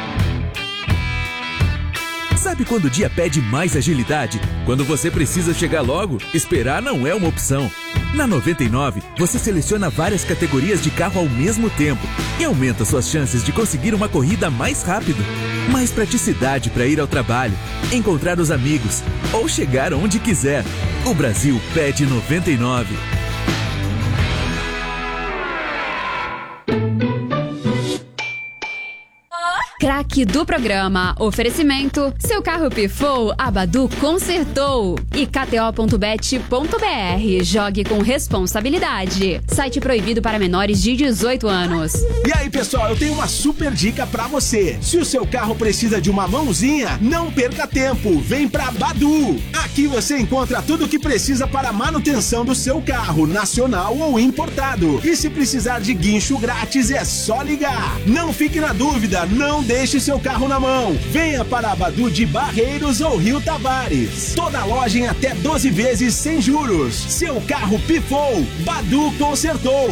Sabe quando o dia pede mais agilidade? Quando você precisa chegar logo, esperar não é uma opção. Na noventa e nove, você seleciona várias categorias de carro ao mesmo tempo e aumenta suas chances de conseguir uma corrida mais rápido. Mais praticidade para ir ao trabalho, encontrar os amigos ou chegar onde quiser. O Brasil pede noventa e nove. Craque do programa. Oferecimento. Seu carro pifou, a Badu consertou. E k t o ponto bet ponto b r. Jogue com responsabilidade. Site proibido para menores de dezoito anos. E aí, pessoal, eu tenho uma super dica pra você. Se o seu carro precisa de uma mãozinha, não perca tempo. Vem pra Badu. Aqui você encontra tudo o que precisa para a manutenção do seu carro, nacional ou importado. E se precisar de guincho grátis, é só ligar. Não fique na dúvida, não deixe seu carro na mão. Venha para a Badu de Barreiros ou Rio Tavares. Toda loja em até doze vezes sem juros. Seu carro pifou, Badu consertou.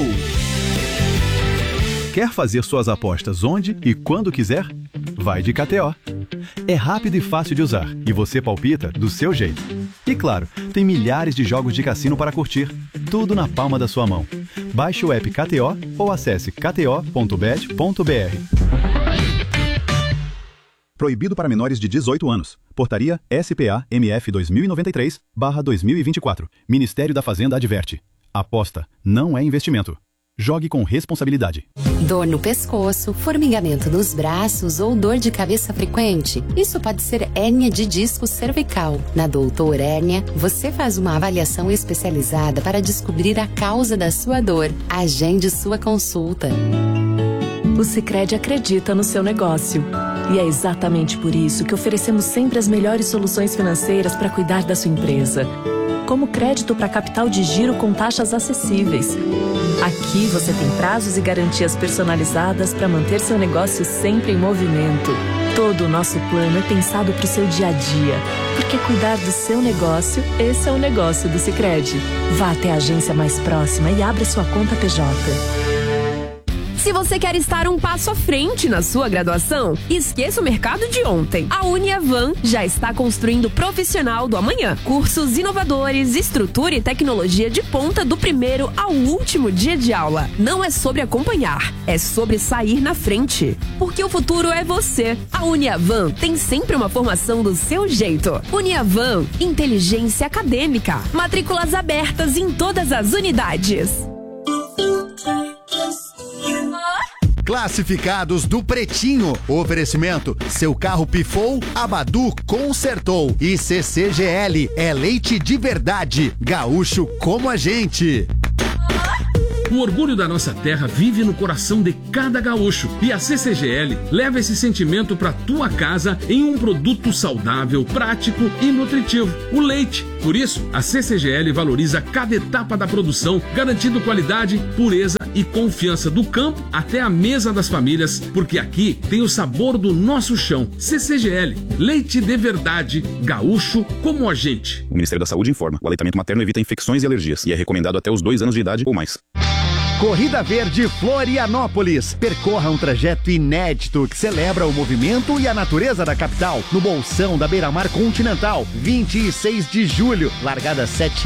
Quer fazer suas apostas onde e quando quiser? Vai de K T O. É rápido e fácil de usar e você palpita do seu jeito. E claro, tem milhares de jogos de cassino para curtir. Tudo na palma da sua mão. Baixe o app K T O ou acesse k t o ponto bet ponto b r. Proibido para menores de dezoito anos. Portaria S P A M F dois mil e noventa e três barra dois mil e vinte e quatro. Ministério da Fazenda adverte. Aposta não é investimento. Jogue com responsabilidade. Dor no pescoço, formigamento nos braços ou dor de cabeça frequente? Isso pode ser hérnia de disco cervical. Na Doutor Hérnia, você faz uma avaliação especializada para descobrir a causa da sua dor. Agende sua consulta. O Sicredi acredita no seu negócio. E é exatamente por isso que oferecemos sempre as melhores soluções financeiras para cuidar da sua empresa. Como crédito para capital de giro com taxas acessíveis. Aqui você tem prazos e garantias personalizadas para manter seu negócio sempre em movimento. Todo o nosso plano é pensado para o seu dia a dia. Porque cuidar do seu negócio, esse é o negócio do Sicredi. Vá até a agência mais próxima e abra sua conta P J. Se você quer estar um passo à frente na sua graduação, esqueça o mercado de ontem. A Uniavan já está construindo o profissional do amanhã. Cursos inovadores, estrutura e tecnologia de ponta do primeiro ao último dia de aula. Não é sobre acompanhar, é sobre sair na frente. Porque o futuro é você. A Uniavan tem sempre uma formação do seu jeito. Uniavan, inteligência acadêmica. Matrículas abertas em todas as unidades. Classificados do Pretinho. Oferecimento: seu carro pifou, a Badu consertou. E C C G L é leite de verdade. Gaúcho como a gente. O orgulho da nossa terra vive no coração de cada gaúcho. E a C C G L leva esse sentimento para tua casa em um produto saudável, prático e nutritivo: o leite. Por isso, a C C G L valoriza cada etapa da produção, garantindo qualidade, pureza e confiança do campo até a mesa das famílias, porque aqui tem o sabor do nosso chão. C C G L, leite de verdade, gaúcho como a gente. O Ministério da Saúde informa: o aleitamento materno evita infecções e alergias e é recomendado até os dois anos de idade ou mais. Corrida Verde Florianópolis. Percorra um trajeto inédito que celebra o movimento e a natureza da capital, no bolsão da Beira-Mar Continental. vinte e seis de julho, largada sete